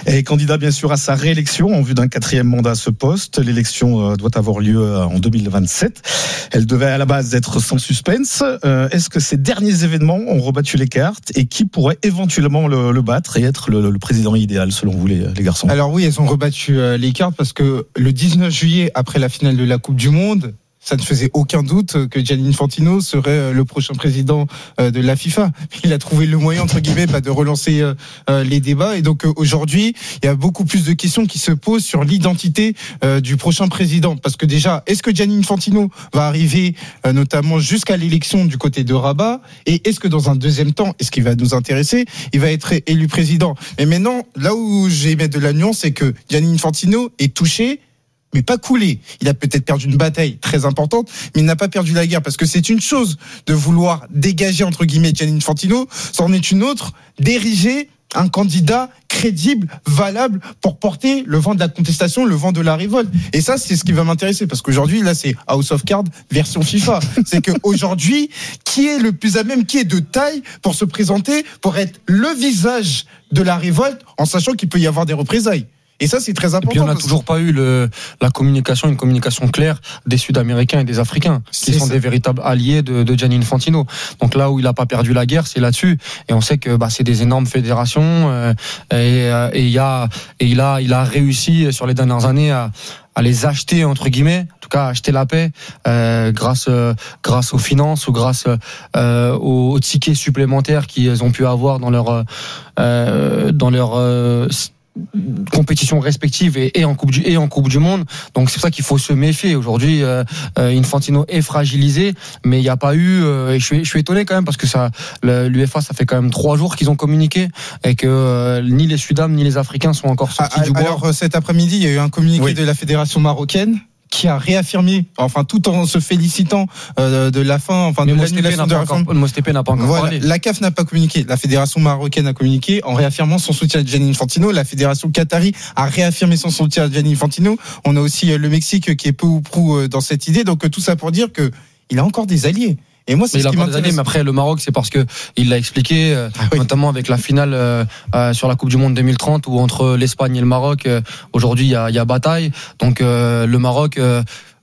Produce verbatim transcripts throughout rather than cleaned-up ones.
Et candidat bien sûr à sa réélection en vue d'un quatrième mandat à ce poste. L'élection doit avoir lieu en deux mille vingt-sept. Elle devait à la base être sans suspense. Euh, est-ce que ces derniers événements ont rebattu les cartes et qui pourrait éventuellement le, le battre et être le, le président idéal selon vous les, les garçons? Alors oui, elles ont rebattu les cartes parce que le dix-neuf juillet, après la finale de la Coupe du Monde, ça ne faisait aucun doute que Gianni Infantino serait le prochain président de la FIFA. Il a trouvé le moyen, entre guillemets, bah, de relancer euh, les débats. Et donc aujourd'hui, il y a beaucoup plus de questions qui se posent sur l'identité euh, du prochain président. Parce que déjà, est-ce que Gianni Infantino va arriver euh, notamment jusqu'à l'élection du côté de Rabat? Et est-ce que dans un deuxième temps, et ce qui va nous intéresser, il va être élu président? Mais maintenant, là où j'ai mis de la nuance, c'est que Gianni Infantino est touché, mais pas coulé. Il a peut-être perdu une bataille très importante, mais il n'a pas perdu la guerre, parce que c'est une chose de vouloir dégager, entre guillemets, Gianni Infantino, c'en est une autre d'ériger un candidat crédible, valable, pour porter le vent de la contestation, le vent de la révolte. Et ça, c'est ce qui va m'intéresser, parce qu'aujourd'hui, là, c'est House of Cards version FIFA. C'est qu'aujourd'hui, qui est le plus à même, qui est de taille pour se présenter, pour être le visage de la révolte, en sachant qu'il peut y avoir des représailles. Et ça, c'est très important. Et puis on n'a toujours pas eu le, la communication, une communication claire des Sud-Américains et des Africains, qui sont ça. Des véritables alliés de, de Gianni Infantino. Donc là où il n'a pas perdu la guerre, c'est là-dessus. Et on sait que bah, c'est des énormes fédérations. Euh, et, et, il y a, et il a, il a réussi sur les dernières années à, à les acheter, entre guillemets, en tout cas à acheter la paix, euh, grâce, euh, grâce aux finances ou grâce euh, aux, aux tickets supplémentaires qu'ils ont pu avoir dans leur, euh, dans leur euh, compétitions respectives et, et en coupe du et en coupe du monde. Donc c'est pour ça qu'il faut se méfier. Aujourd'hui, euh, Infantino est fragilisé, mais il n'y a pas eu. Euh, et je suis, je suis étonné quand même parce que ça, l'UEFA, ça fait quand même trois jours qu'ils ont communiqué et que euh, ni les Sudam ni les Africains sont encore sortis ah, du bois. Alors cet après-midi, il y a eu un communiqué oui. de la fédération marocaine qui a réaffirmé, enfin tout en se félicitant euh, de la fin, enfin mais de l'annulation de la réforme. Mostépé n'a pas encore voilà, parlé. La C A F n'a pas communiqué, la fédération marocaine a communiqué en réaffirmant son soutien à Gianni Infantino. La fédération qatari a réaffirmé son soutien à Gianni Infantino. On a aussi le Mexique qui est peu ou prou dans cette idée. Donc tout ça pour dire que il a encore des alliés. Et moi, c'est mais ce il qui a m'intéresse. Années, mais après le Maroc, c'est parce que il l'a expliqué, euh, ah oui. notamment avec la finale euh, euh, sur la Coupe du Monde deux mille trente, où entre l'Espagne et le Maroc, euh, aujourd'hui il y a, il y a bataille. Donc euh, le Maroc. Euh,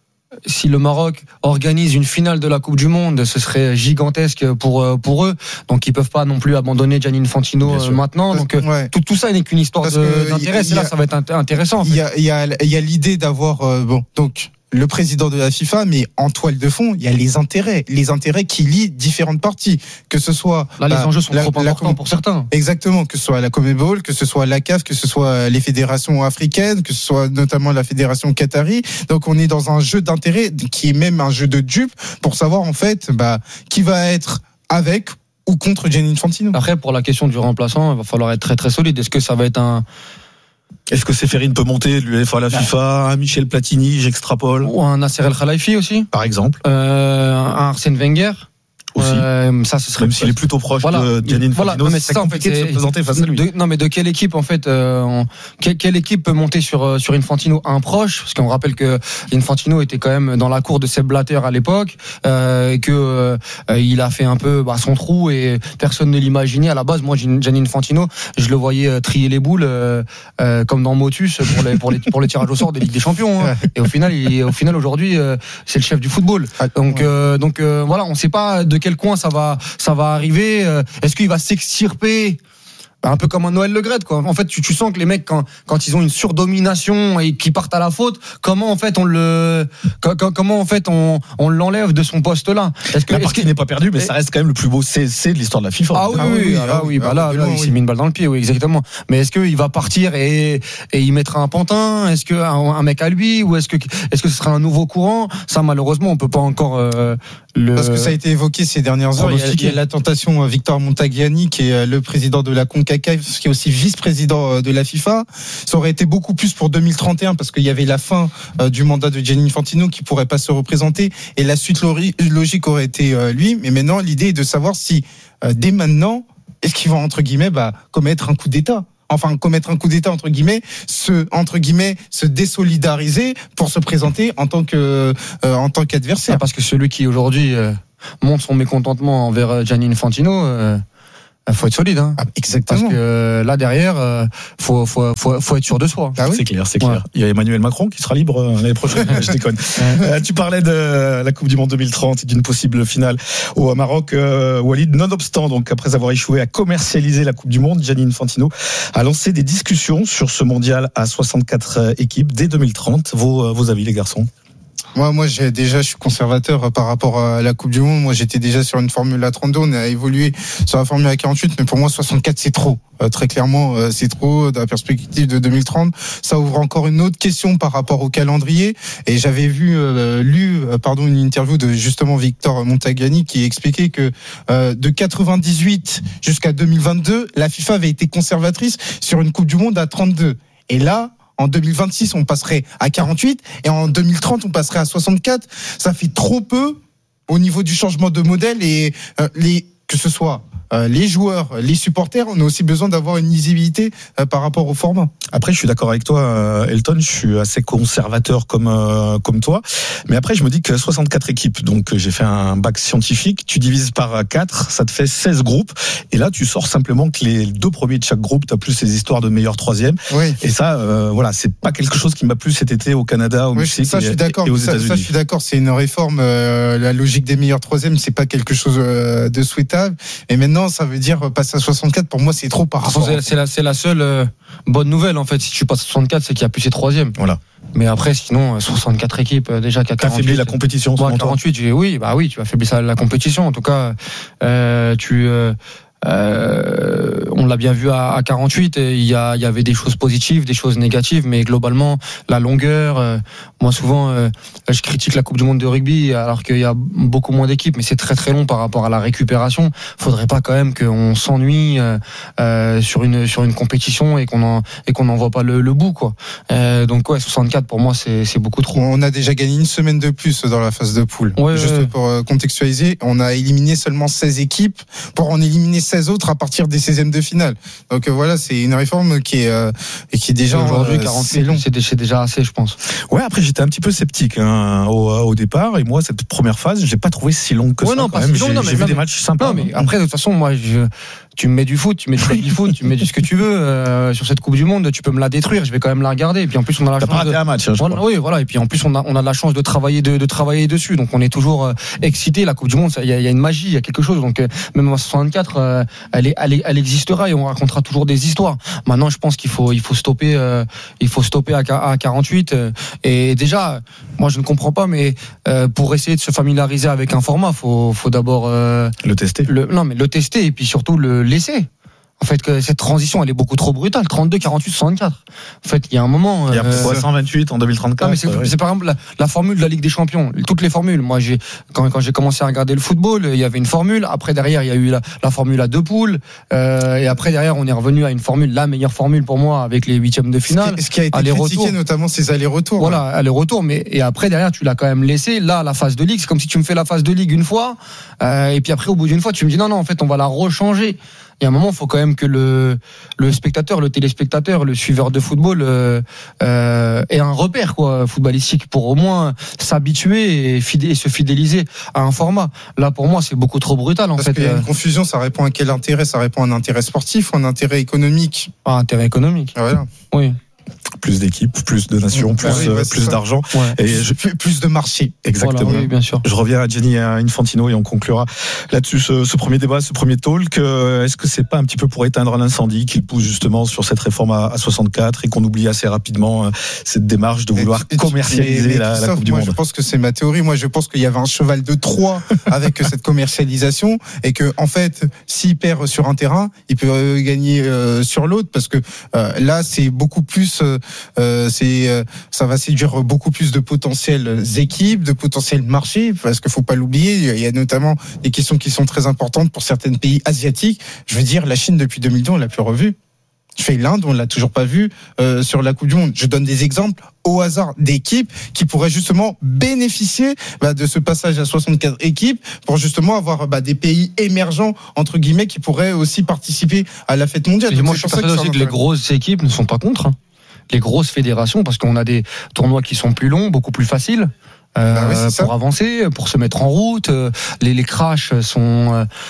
Si le Maroc organise une finale de la Coupe du Monde, ce serait gigantesque pour pour eux. Donc ils peuvent pas non plus abandonner Gianni Infantino maintenant. Donc ouais. tout tout ça n'est qu'une histoire de, d'intérêt. Et là, ça va être intéressant. En fait. Il y a il y a il y a l'idée d'avoir euh, bon donc. le président de la FIFA, mais en toile de fond, il y a les intérêts, les intérêts qui lient différentes parties, que ce soit là les bah, enjeux sont la, trop importants la, pour certains. Exactement, que ce soit la CONMEBOL, que ce soit la C A F, que ce soit les fédérations africaines, que ce soit notamment la fédération qatari. Donc on est dans un jeu d'intérêts qui est même un jeu de dupes pour savoir en fait bah qui va être avec ou contre Gianni Infantino. Après pour la question du remplaçant, il va falloir être très très solide. Est-ce que ça va être un Est-ce que Séphérine peut monter de l'UEFA à la FIFA, un Michel Platini, j'extrapole, ou un Nasser El Khelaifi aussi, par exemple, euh, un Arsène Wenger aussi. Euh, ça, ce serait même s'il est plutôt proche voilà. de Gianni Infantino. Voilà, non, mais c'est ça en fait, de se présenter face à lui. De, non, mais de quelle équipe en fait, euh, on, quelle, quelle équipe peut monter sur sur Infantino, un proche, parce qu'on rappelle que Infantino était quand même dans la cour de Sepp Blatter à l'époque, euh, et que euh, il a fait un peu bah, son trou et personne ne l'imaginait à la base. Moi, Gianni Infantino, je le voyais trier les boules euh, euh, comme dans Motus pour les pour les pour les tirages au sort des Ligues des Champions. Hein. Et au final, il, au final aujourd'hui, euh, c'est le chef du football. Donc euh, donc euh, voilà, on ne sait pas de quel coin ça va. ça va arriver. Est-ce qu'il va s'extirper un peu comme un Noël Le Graët, quoi. En fait, tu, tu sens que les mecs, quand, quand ils ont une surdomination et qu'ils partent à la faute, comment en fait on le, comment en fait on, on l'enlève de son poste là. Est-ce que la partie n'est pas perdue, mais ça reste quand même le plus beau C C de l'histoire de la FIFA. Ah oui, ah oui, oui, ah oui, bah là, là, il s'est mis une balle dans le pied, oui, exactement. Mais est-ce qu'il va partir et et il mettra un pantin? Est-ce que un, un mec à lui, ou est-ce que est-ce que ce sera un nouveau courant? Ça, malheureusement, on peut pas encore euh, le. Parce que ça a été évoqué ces dernières heures. Il y a, il y a la tentation Victor Montagliani, qui est le président de la CONCACAF, qui est aussi vice-président de la FIFA. Ça aurait été beaucoup plus pour deux mille trente et un, parce qu'il y avait la fin du mandat de Gianni Infantino qui pourrait pas se représenter, et la suite logique aurait été lui. Mais maintenant, l'idée est de savoir si dès maintenant, est-ce qu'il va entre guillemets bah, commettre un coup d'État. Enfin, commettre un coup d'État, entre guillemets, se, entre guillemets, se désolidariser pour se présenter en tant que, euh, en tant qu'adversaire. Ah, parce que celui qui aujourd'hui euh, montre son mécontentement envers Gianni Infantino, euh, Il faut être solide, hein. Ah, exactement. Parce que là derrière, euh, faut, faut, faut, faut être sûr de soi. Ah oui, c'est clair, c'est clair. Ouais. Il y a Emmanuel Macron qui sera libre l'année prochaine. Je déconne. euh, tu parlais de la Coupe du Monde deux mille trente et d'une possible finale au Maroc. Euh, Walid, nonobstant, donc après avoir échoué à commercialiser la Coupe du Monde, Gianni Infantino a lancé des discussions sur ce mondial à soixante-quatre équipes dès deux mille trente. Vos, vos avis, les garçons? Moi, moi, j'ai déjà, je suis conservateur par rapport à la Coupe du Monde. Moi, j'étais déjà sur une Formule A trente-deux. On a évolué sur la Formule A quarante-huit, mais pour moi, soixante-quatre, c'est trop. Euh, très clairement, euh, c'est trop dans la perspective de deux mille trente. Ça ouvre encore une autre question par rapport au calendrier. Et j'avais vu, euh, lu, euh, pardon, une interview de justement Victor Montagani qui expliquait que euh, de quatre-vingt-dix-huit jusqu'à deux mille vingt-deux, la FIFA avait été conservatrice sur une Coupe du Monde à trente-deux. Et là, en deux mille vingt-six, on passerait à quarante-huit et en deux mille trente, on passerait à soixante-quatre. Ça fait trop peu au niveau du changement de modèle et euh, les que ce soit euh, les joueurs, les supporters, on a aussi besoin d'avoir une lisibilité euh, par rapport au format. Après, je suis d'accord avec toi, euh, Elton. Je suis assez conservateur comme euh, comme toi. Mais après, je me dis que soixante-quatre équipes. Donc, j'ai fait un bac scientifique. Tu divises par quatre, ça te fait seize groupes. Et là, tu sors simplement que les deux premiers de chaque groupe, t'as plus les histoires de meilleurs troisième. Oui. Et ça, euh, voilà, c'est pas quelque chose qui m'a plu cet été au Canada, au oui, Mexique ça, je suis d'accord. et aux ça, États-Unis. Ça, je suis d'accord. C'est une réforme. Euh, la logique des meilleurs troisièmes, c'est pas quelque chose euh, de souhaitable. Et maintenant, ça veut dire passer à soixante-quatre. Pour moi, c'est trop par rapport. C'est, c'est la, c'est la seule euh, bonne nouvelle en fait. Si tu passes à soixante-quatre, c'est qu'il y a plus ces troisième. Voilà. Mais après, sinon, soixante-quatre équipes euh, déjà qu'à quarante-huit. T'as affaibli la compétition. Bon, à quarante-huit, j'ai, oui, bah oui, tu as affaibli ça, la compétition. En tout cas, euh, tu. Euh, Euh, on l'a bien vu à, à quarante-huit. Il y, a, il y avait des choses positives, des choses négatives, mais globalement, la longueur. Euh, moi, souvent, euh, je critique la Coupe du Monde de rugby, alors qu'il y a beaucoup moins d'équipes, mais c'est très très long par rapport à la récupération. Faudrait pas quand même qu'on s'ennuie euh, euh, sur une sur une compétition et qu'on en et qu'on n'en voit pas le, le bout, quoi. Euh, donc ouais, soixante-quatre pour moi, c'est c'est beaucoup trop. On a déjà gagné une semaine de plus dans la phase de poule. Ouais, Juste ouais. pour contextualiser, on a éliminé seulement seize équipes pour en éliminer seize autres à partir des seizièmes de finale. Donc euh, voilà, c'est une réforme qui est euh, et qui est déjà aujourd'hui euh, quarante-huit, c'est long. C'est, c'est déjà assez, je pense. Ouais, après j'étais un petit peu sceptique hein, au, au départ et moi cette première phase, je l'ai pas trouvé si longue que ouais, ça. non, quand pas même. si long, j'ai non, mais, j'ai vu non, des mais, matchs sympas. Non, mais après de toute façon, moi, je, tu me mets du foot, tu mets du rugby foot, tu mets du ce que tu veux euh, sur cette Coupe du Monde, tu peux me la détruire, je vais quand même la regarder. Et puis en plus, on a la T'as chance pas raté de... un match. Hein, je voilà, crois. oui, voilà. Et puis en plus, on a on a la chance de travailler de, de travailler dessus, donc on est toujours euh, excité. La Coupe du Monde, il y a, y a une magie, il y a quelque chose. Donc euh, même en soixante-quatre, euh, elle est, elle, est, elle existera et on racontera toujours des histoires. Maintenant, je pense qu'il faut il faut stopper, euh, il faut stopper à, à quarante-huit. Euh, et déjà, moi, je ne comprends pas, mais euh, pour essayer de se familiariser avec un format, faut faut d'abord euh, le tester. Le, non, mais le tester et puis surtout le laisser. En fait, que cette transition, elle est beaucoup trop brutale. trente-deux, quarante-huit, soixante-quatre. En fait, il y a un moment. Il y a euh, cent vingt-huit en deux mille trente-quatre. Non, mais c'est, ouais. c'est par exemple la, la formule de la Ligue des Champions. Toutes les formules. Moi, j'ai quand, quand j'ai commencé à regarder le football, il y avait une formule. Après, derrière, il y a eu la, la formule à deux poules. Euh, et après, derrière, on est revenu à une formule, la meilleure formule pour moi, avec les huitièmes de finale. Ce qui a été aller-retour. critiqué, notamment ces allers-retours. Voilà, ouais. aller-retour. Mais et après, derrière, tu l'as quand même laissé. Là, la phase de Ligue, c'est comme si tu me fais la phase de Ligue une fois, euh, et puis après, au bout d'une fois, tu me dis non, non, en fait, on va la rechanger. Il y a un moment, il faut quand même que le, le spectateur, le téléspectateur, le suiveur de football euh, euh, ait un repère quoi, footballistique pour au moins s'habituer et, fidé, et se fidéliser à un format. Là, pour moi, c'est beaucoup trop brutal. En Parce fait. qu'il y a une confusion, ça répond à quel intérêt? Ça répond à un intérêt sportif ou un intérêt économique? Ah, intérêt économique. Ah, voilà. Oui. Plus d'équipes, plus de nations, plus, bah oui, ouais, plus ça. d'argent. Ouais. Et plus, je... plus de marché. Exactement. Voilà, oui, bien sûr. Je reviens à Gianni Infantino et on conclura là-dessus ce, ce premier débat, ce premier talk. Est-ce que c'est pas un petit peu pour éteindre l'incendie qu'il pousse justement sur cette réforme à, à soixante-quatre et qu'on oublie assez rapidement cette démarche de vouloir et, commercialiser mais, mais la, la Coupe du moi, Monde? Je pense que c'est ma théorie. Moi, je pense qu'il y avait un cheval de Troie avec cette commercialisation et que, en fait, s'il perd sur un terrain, il peut gagner euh, sur l'autre parce que euh, là, c'est beaucoup plus, euh, c'est, euh, ça va séduire beaucoup plus de potentielles équipes, de potentiels marchés, parce qu'il faut pas l'oublier. Il y a notamment des questions qui sont très importantes pour certains pays asiatiques. Je veux dire, la Chine depuis deux mille deux, on l'a plus revue. Je fais l'Inde, on l'a toujours pas vu euh, sur la Coupe du Monde. Je donne des exemples au hasard d'équipes qui pourraient justement bénéficier bah, de ce passage à soixante-quatre équipes pour justement avoir bah, des pays émergents entre guillemets qui pourraient aussi participer à la fête mondiale. Et moi, je suis persuadé aussi que les grosses équipes ne sont pas contre. Hein. Les grosses fédérations, parce qu'on a des tournois qui sont plus longs, beaucoup plus faciles. Euh, bah oui, pour avancer, pour se mettre en route. Les, les crashs sont. Euh,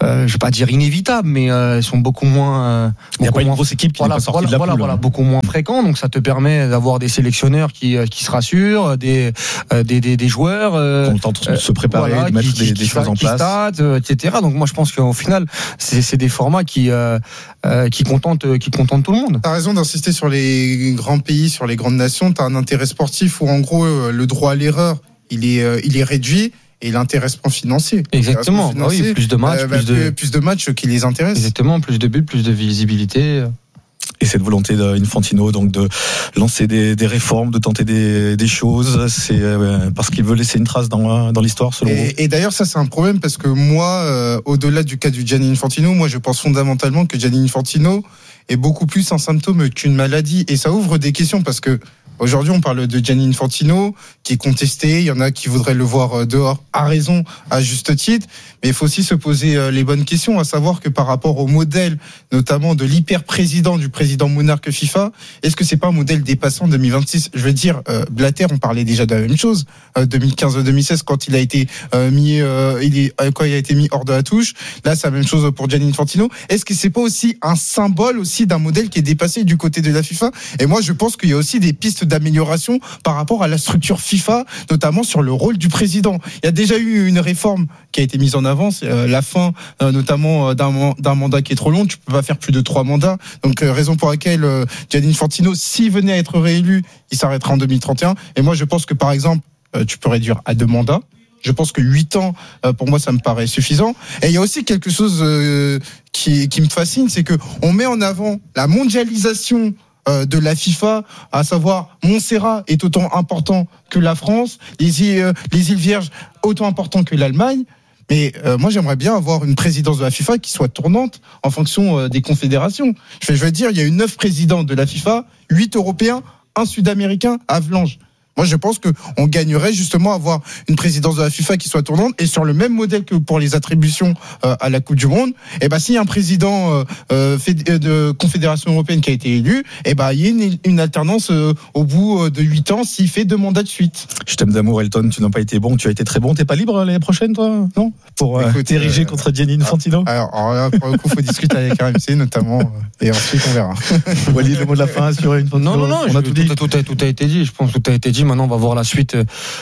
euh, je vais pas dire inévitables, mais euh, elles sont beaucoup moins. Euh, Il n'y a beaucoup pas une moins- grosse équipe qui Voilà, n'est pas sortie voilà, de la voilà, poule. voilà, beaucoup moins fréquent, donc ça te permet d'avoir des sélectionneurs qui euh, qui se rassurent, des euh, des, des des joueurs euh, On tente de se préparer, voilà, de mettre qui, des, qui- des qui choses en qui place. statent, euh, et cetera. Donc moi je pense qu'au final c'est c'est des formats qui euh, euh, qui contentent qui contentent tout le monde. T'as raison d'insister sur les grands pays, sur les grandes nations. T'as un intérêt sportif où, en gros, euh, le droit à l'erreur, il est, euh, il est réduit, et l'intéressement financier. Exactement. L'intéressement Ah oui, financier, plus de matchs, euh, bah, plus de plus, plus de matchs qui les intéressent. exactement, plus de buts, plus de visibilité. Et cette volonté d'Infantino donc de lancer des, des réformes, de tenter des, des choses, c'est euh, parce qu'il veut laisser une trace dans, dans l'histoire, selon vous. Et, et d'ailleurs, ça, c'est un problème parce que moi, euh, au-delà du cas du Gianni Infantino, moi, je pense fondamentalement que Gianni Infantino est beaucoup plus un symptôme qu'une maladie. Et ça ouvre des questions parce que aujourd'hui, on parle de Gianni Infantino qui est contesté. Il y en a qui voudraient le voir dehors, à raison, à juste titre. Mais il faut aussi se poser les bonnes questions, à savoir que par rapport au modèle, notamment de l'hyper-président, du président monarque FIFA, est-ce que c'est pas un modèle dépassant deux mille vingt-six? Je veux dire, euh, Blatter, on parlait déjà de la même chose, euh, deux mille quinze deux mille seize, quand il a été euh, mis, euh, il est, quand il a été mis hors de la touche. Là, c'est la même chose pour Gianni Infantino. Est-ce que c'est pas aussi un symbole aussi d'un modèle qui est dépassé du côté de la FIFA? Et moi, je pense qu'il y a aussi des pistes d'amélioration par rapport à la structure FIFA, notamment sur le rôle du président. Il y a déjà eu une réforme qui a été mise en avant, c'est euh, la fin euh, notamment d'un, d'un mandat qui est trop long. Tu peux pas faire plus de trois mandats. Donc euh, raison pour laquelle euh, Gianni Infantino, s'il venait à être réélu, il s'arrêtera en deux mille trente et un. Et moi, je pense que par exemple, euh, tu peux réduire à deux mandats. Je pense que huit ans, euh, pour moi, ça me paraît suffisant. Et il y a aussi quelque chose euh, qui, qui me fascine, c'est que on met en avant la mondialisation euh, de la FIFA, à savoir Montserrat est autant important que la France, les îles, euh, les îles Vierges autant important que l'Allemagne. Mais euh, moi, j'aimerais bien avoir une présidence de la FIFA qui soit tournante en fonction euh, des confédérations. Je veux, je veux dire, il y a eu neuf présidents de la FIFA, huit Européens, un Sud-Américain, Avalanche. Moi, je pense qu'on gagnerait justement à avoir une présidence de la FIFA qui soit tournante et sur le même modèle que pour les attributions euh, à la Coupe du Monde. Et ben, s'il y a un président euh, euh, de Confédération européenne qui a été élu, et ben, il y a une, une alternance euh, au bout de huit ans s'il fait deux mandats de suite. Je t'aime d'amour, Elton. Tu n'as pas été bon, tu as été très bon. T'es pas libre l'année prochaine, toi, non? Pour euh, Écoute, t'ériger euh, contre Gianni Infantino. Alors, alors là, pour le coup, faut discuter avec R M C notamment, euh, et ensuite on verra. Walid, le mot de la fin sur Infantino. Non, non, non, on je- a tout dit. tout, a, tout, a, tout a été dit. Je pense que tout a été dit. Maintenant, on va voir la suite,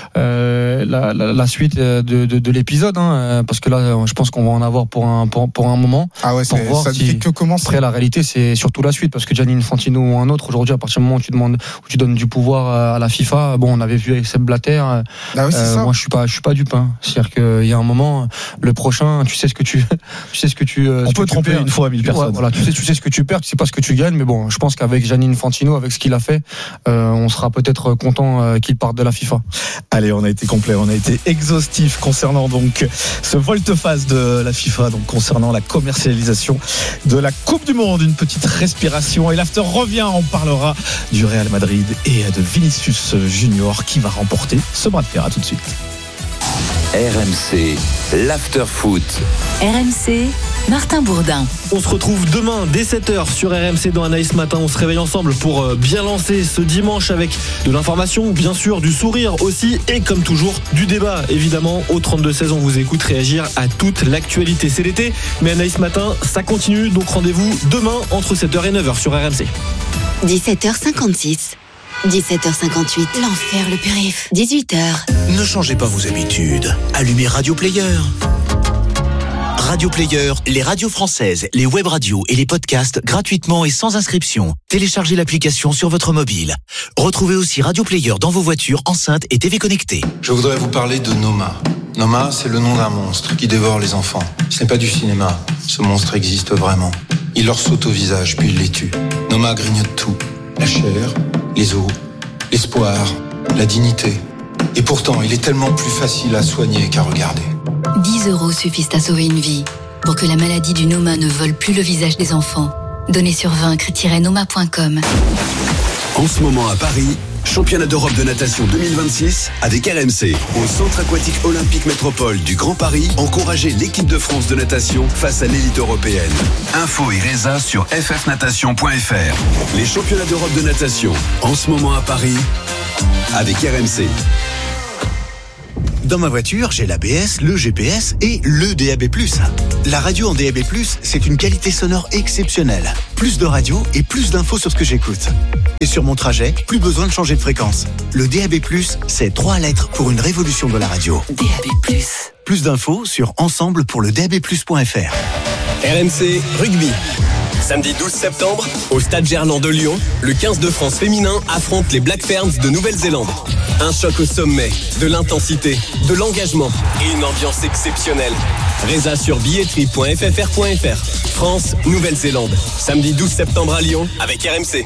euh, la, la, la suite de, de, de l'épisode, hein, parce que là, je pense qu'on va en avoir pour un, pour, pour un moment. Ah ouais, Pour c'est, voir ça ne si- fait que commencer. Après, la réalité, c'est surtout la suite, parce que Gianni Infantino ou un autre, aujourd'hui, à partir du moment où tu demandes, où tu donnes du pouvoir à la FIFA, bon, on avait vu avec Sepp Blatter. Ah ouais, c'est euh, ça. moi, je suis pas, je suis pas dupe. Hein. C'est-à-dire qu'il y a un moment, le prochain, tu sais ce que tu, tu sais ce que tu. euh, On ce peut que tu tromper perds. une fois à mille Ouais, personnes. voilà, tu sais, tu sais ce que tu perds, tu sais pas ce que tu gagnes, mais bon, je pense qu'avec Gianni Infantino, avec ce qu'il a fait, euh, on sera peut-être content euh, qu'il parte de la FIFA. Allez, on a été complet, on a été exhaustif concernant donc ce volte-face de la FIFA, donc concernant la commercialisation de la Coupe du Monde. Une petite respiration et l'after revient. On parlera du Real Madrid et de Vinicius Junior qui va remporter ce bras de fer. À tout de suite. R M C, l'after foot. R M C, Martin Bourdin. On se retrouve demain dès sept heures sur R M C dans Anaïs Matin. On se réveille ensemble pour bien lancer ce dimanche avec de l'information, bien sûr, du sourire aussi et comme toujours du débat. Évidemment, au trente-deux seize, on vous écoute réagir à toute l'actualité. C'est l'été, mais Anaïs Matin, ça continue. Donc rendez-vous demain entre sept heures et neuf heures sur R M C. dix-sept heures cinquante-six. dix-sept heures cinquante-huit. L'enfer, le périph. dix-huit heures. Ne changez pas vos habitudes. Allumez Radio Player. Radio Player, les radios françaises, les web radios et les podcasts gratuitement et sans inscription. Téléchargez l'application sur votre mobile. Retrouvez aussi Radio Player dans vos voitures, enceintes et T V connectées. Je voudrais vous parler de Noma. Noma, c'est le nom d'un monstre qui dévore les enfants. Ce n'est pas du cinéma. Ce monstre existe vraiment. Il leur saute au visage, puis il les tue. Noma grignote tout. La chair, les os, l'espoir, la dignité. Et pourtant, il est tellement plus facile à soigner qu'à regarder. dix euros suffisent à sauver une vie. Pour que la maladie du Noma ne vole plus le visage des enfants. Donnez sur vaincre tiret noma point com. En ce moment à Paris, championnat d'Europe de natation deux mille vingt-six avec R M C. Au Centre aquatique olympique métropole du Grand Paris, encouragez l'équipe de France de natation face à l'élite européenne. Info et résa sur f f natation point f r. Les championnats d'Europe de natation, en ce moment à Paris, avec R M C. Dans ma voiture, j'ai l'A B S, le G P S et le D A B plus. La radio en D A B plus, c'est une qualité sonore exceptionnelle. Plus de radio et plus d'infos sur ce que j'écoute. Et sur mon trajet, plus besoin de changer de fréquence. Le D A B plus, c'est trois lettres pour une révolution de la radio. D A B plus. Plus d'infos sur ensemble pour le D A B plus point F R. R M C Rugby. Samedi douze septembre, au Stade Gerland de Lyon, le quinze de France féminin affronte les Black Ferns de Nouvelle-Zélande. Un choc au sommet, de l'intensité, de l'engagement et une ambiance exceptionnelle. Résa sur billetterie point f f r point f r. France, Nouvelle-Zélande. Samedi douze septembre à Lyon avec R M C.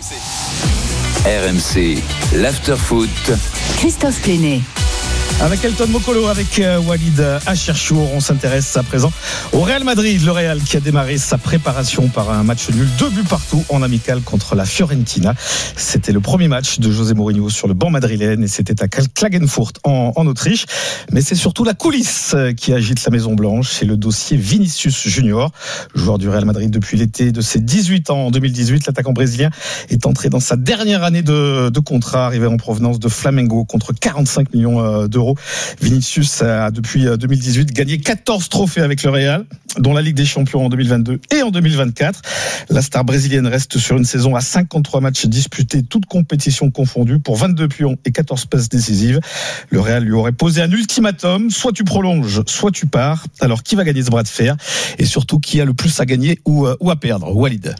R M C, l'after-foot. Christophe Plénet. Avec Elton Mokolo, avec Walid Acharchour, on s'intéresse à présent au Real Madrid. Le Real qui a démarré sa préparation par un match nul, deux buts partout en amical contre la Fiorentina. C'était le premier match de José Mourinho sur le banc madrilène et c'était à Klagenfurt en, en Autriche. Mais c'est surtout la coulisse qui agite la Maison Blanche. C'est le dossier Vinicius Junior, joueur du Real Madrid depuis l'été de ses dix-huit ans. En deux mille dix-huit, l'attaquant brésilien est entré dans sa dernière année de, de contrat, arrivé en provenance de Flamengo contre quarante-cinq millions d'euros. Vinicius a depuis deux mille dix-huit gagné quatorze trophées avec le Real, dont la Ligue des Champions en deux mille vingt-deux et en deux mille vingt-quatre. La star brésilienne reste sur une saison à cinquante-trois matchs disputés, toutes compétitions confondues, pour vingt-deux pions et quatorze passes décisives. Le Real lui aurait posé un ultimatum, soit tu prolonges, soit tu pars. Alors qui va gagner ce bras de fer? Et surtout, qui a le plus à gagner ou, ou à perdre? Walid.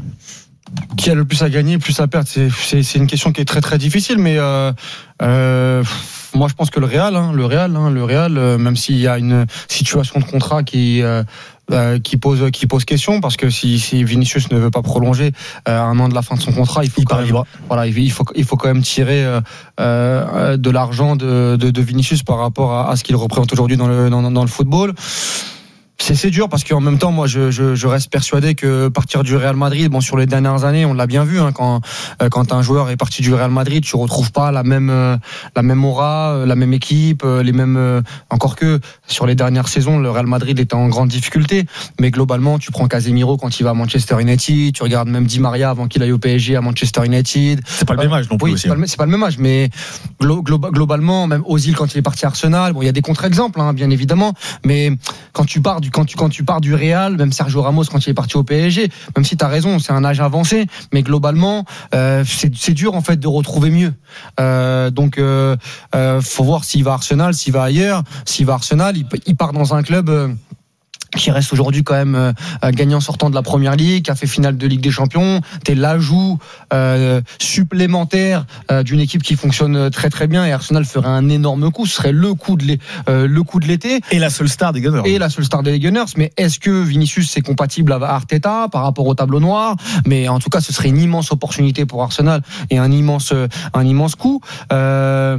Qui a le plus à gagner, plus à perdre, c'est, c'est, c'est une question qui est très très difficile, mais euh, euh, moi je pense que le Real, hein, le Real, hein, le Real, euh, même s'il y a une situation de contrat qui euh, euh, qui pose qui pose question, parce que si, si Vinicius ne veut pas prolonger euh, un an de la fin de son contrat, il faut il quand même, voilà, il faut il faut quand même tirer euh, euh, de l'argent de, de de Vinicius par rapport à, à ce qu'il représente aujourd'hui dans le dans, dans le football. C'est, c'est dur parce qu'en même temps, moi, je, je, je reste persuadé que partir du Real Madrid, bon, sur les dernières années, on l'a bien vu, hein, quand, euh, quand un joueur est parti du Real Madrid, tu retrouves pas la même, euh, la même aura, euh, la même équipe, euh, les mêmes, euh, encore que sur les dernières saisons, le Real Madrid était en grande difficulté. Mais globalement, tu prends Casemiro quand il va à Manchester United, tu regardes même Di Maria avant qu'il aille au P S G à Manchester United. C'est pas le même âge non plus. Oui, aussi. C'est pas le, c'est pas le même âge, mais glo, glo, globalement, même Ozil quand il est parti à Arsenal, bon, il y a des contre-exemples, hein, bien évidemment, mais quand tu pars du, quand tu, quand tu pars du Real, même Sergio Ramos quand il est parti au P S G, même si tu as raison, c'est un âge avancé, mais globalement, euh, c'est, c'est dur en fait de retrouver mieux. Euh, donc, euh, euh, faut voir s'il va à Arsenal, s'il va ailleurs. S'il va à Arsenal, il, il part dans un club Euh, qui reste aujourd'hui quand même euh, gagnant sortant de la Première Ligue, qui a fait finale de Ligue des Champions. T'es l'ajout euh, supplémentaire euh, d'une équipe qui fonctionne très très bien, et Arsenal ferait un énorme coup. Ce serait le coup de l'é- euh, le coup de l'été. Et la seule star des Gunners. Et la seule star des Gunners. Mais est-ce que Vinicius c'est compatible avec Arteta par rapport au tableau noir? Mais en tout cas, ce serait une immense opportunité pour Arsenal et un immense un immense coup. Euh,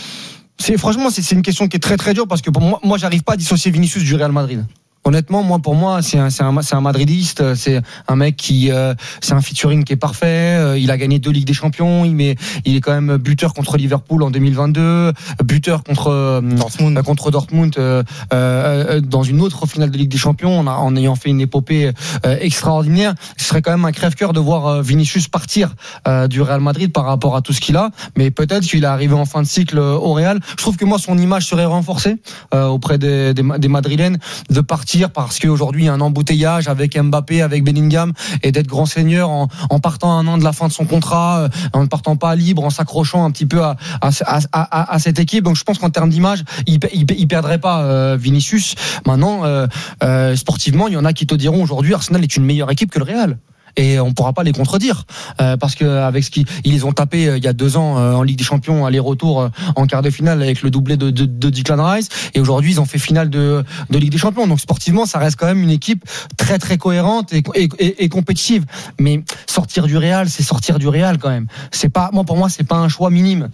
c'est franchement c'est, c'est une question qui est très très dure, parce que pour moi, moi j'arrive pas à dissocier Vinicius du Real Madrid. Honnêtement, moi, pour moi, c'est un, c'est un, c'est un madridiste, c'est un mec qui, euh, c'est un featuring qui est parfait. Euh, il a gagné deux Ligues des Champions. Il met, il est quand même buteur contre Liverpool en deux mille vingt-deux, buteur contre euh, Dortmund, contre Dortmund euh, euh, dans une autre finale de Ligue des Champions, en, a, en ayant fait une épopée euh, extraordinaire. Ce serait quand même un crève-cœur de voir euh, Vinicius partir euh, du Real Madrid par rapport à tout ce qu'il a. Mais peut-être qu'il est arrivé en fin de cycle euh, au Real. Je trouve que moi, son image serait renforcée euh, auprès des, des, des Madrilènes de partir, parce qu'aujourd'hui il y a un embouteillage avec Mbappé, avec Bellingham, et d'être grand seigneur en, en partant un an de la fin de son contrat, en ne partant pas libre, en s'accrochant un petit peu à, à, à, à, à cette équipe. Donc je pense qu'en termes d'image, il, il, il perdrait pas euh, Vinicius. Maintenant, euh, euh, sportivement, il y en a qui te diront aujourd'hui Arsenal est une meilleure équipe que le Real. Et on pourra pas les contredire euh, parce que avec ce qu'ils ils les ont tapé euh, il y a deux ans euh, en Ligue des Champions, aller-retour euh, en quart de finale avec le doublé de, de, de Declan Rice, et aujourd'hui ils ont fait finale de, de Ligue des Champions. Donc sportivement, ça reste quand même une équipe très très cohérente et, et, et, et compétitive. Mais sortir du Real, c'est sortir du Real quand même. C'est pas, moi pour moi, c'est pas un choix minime.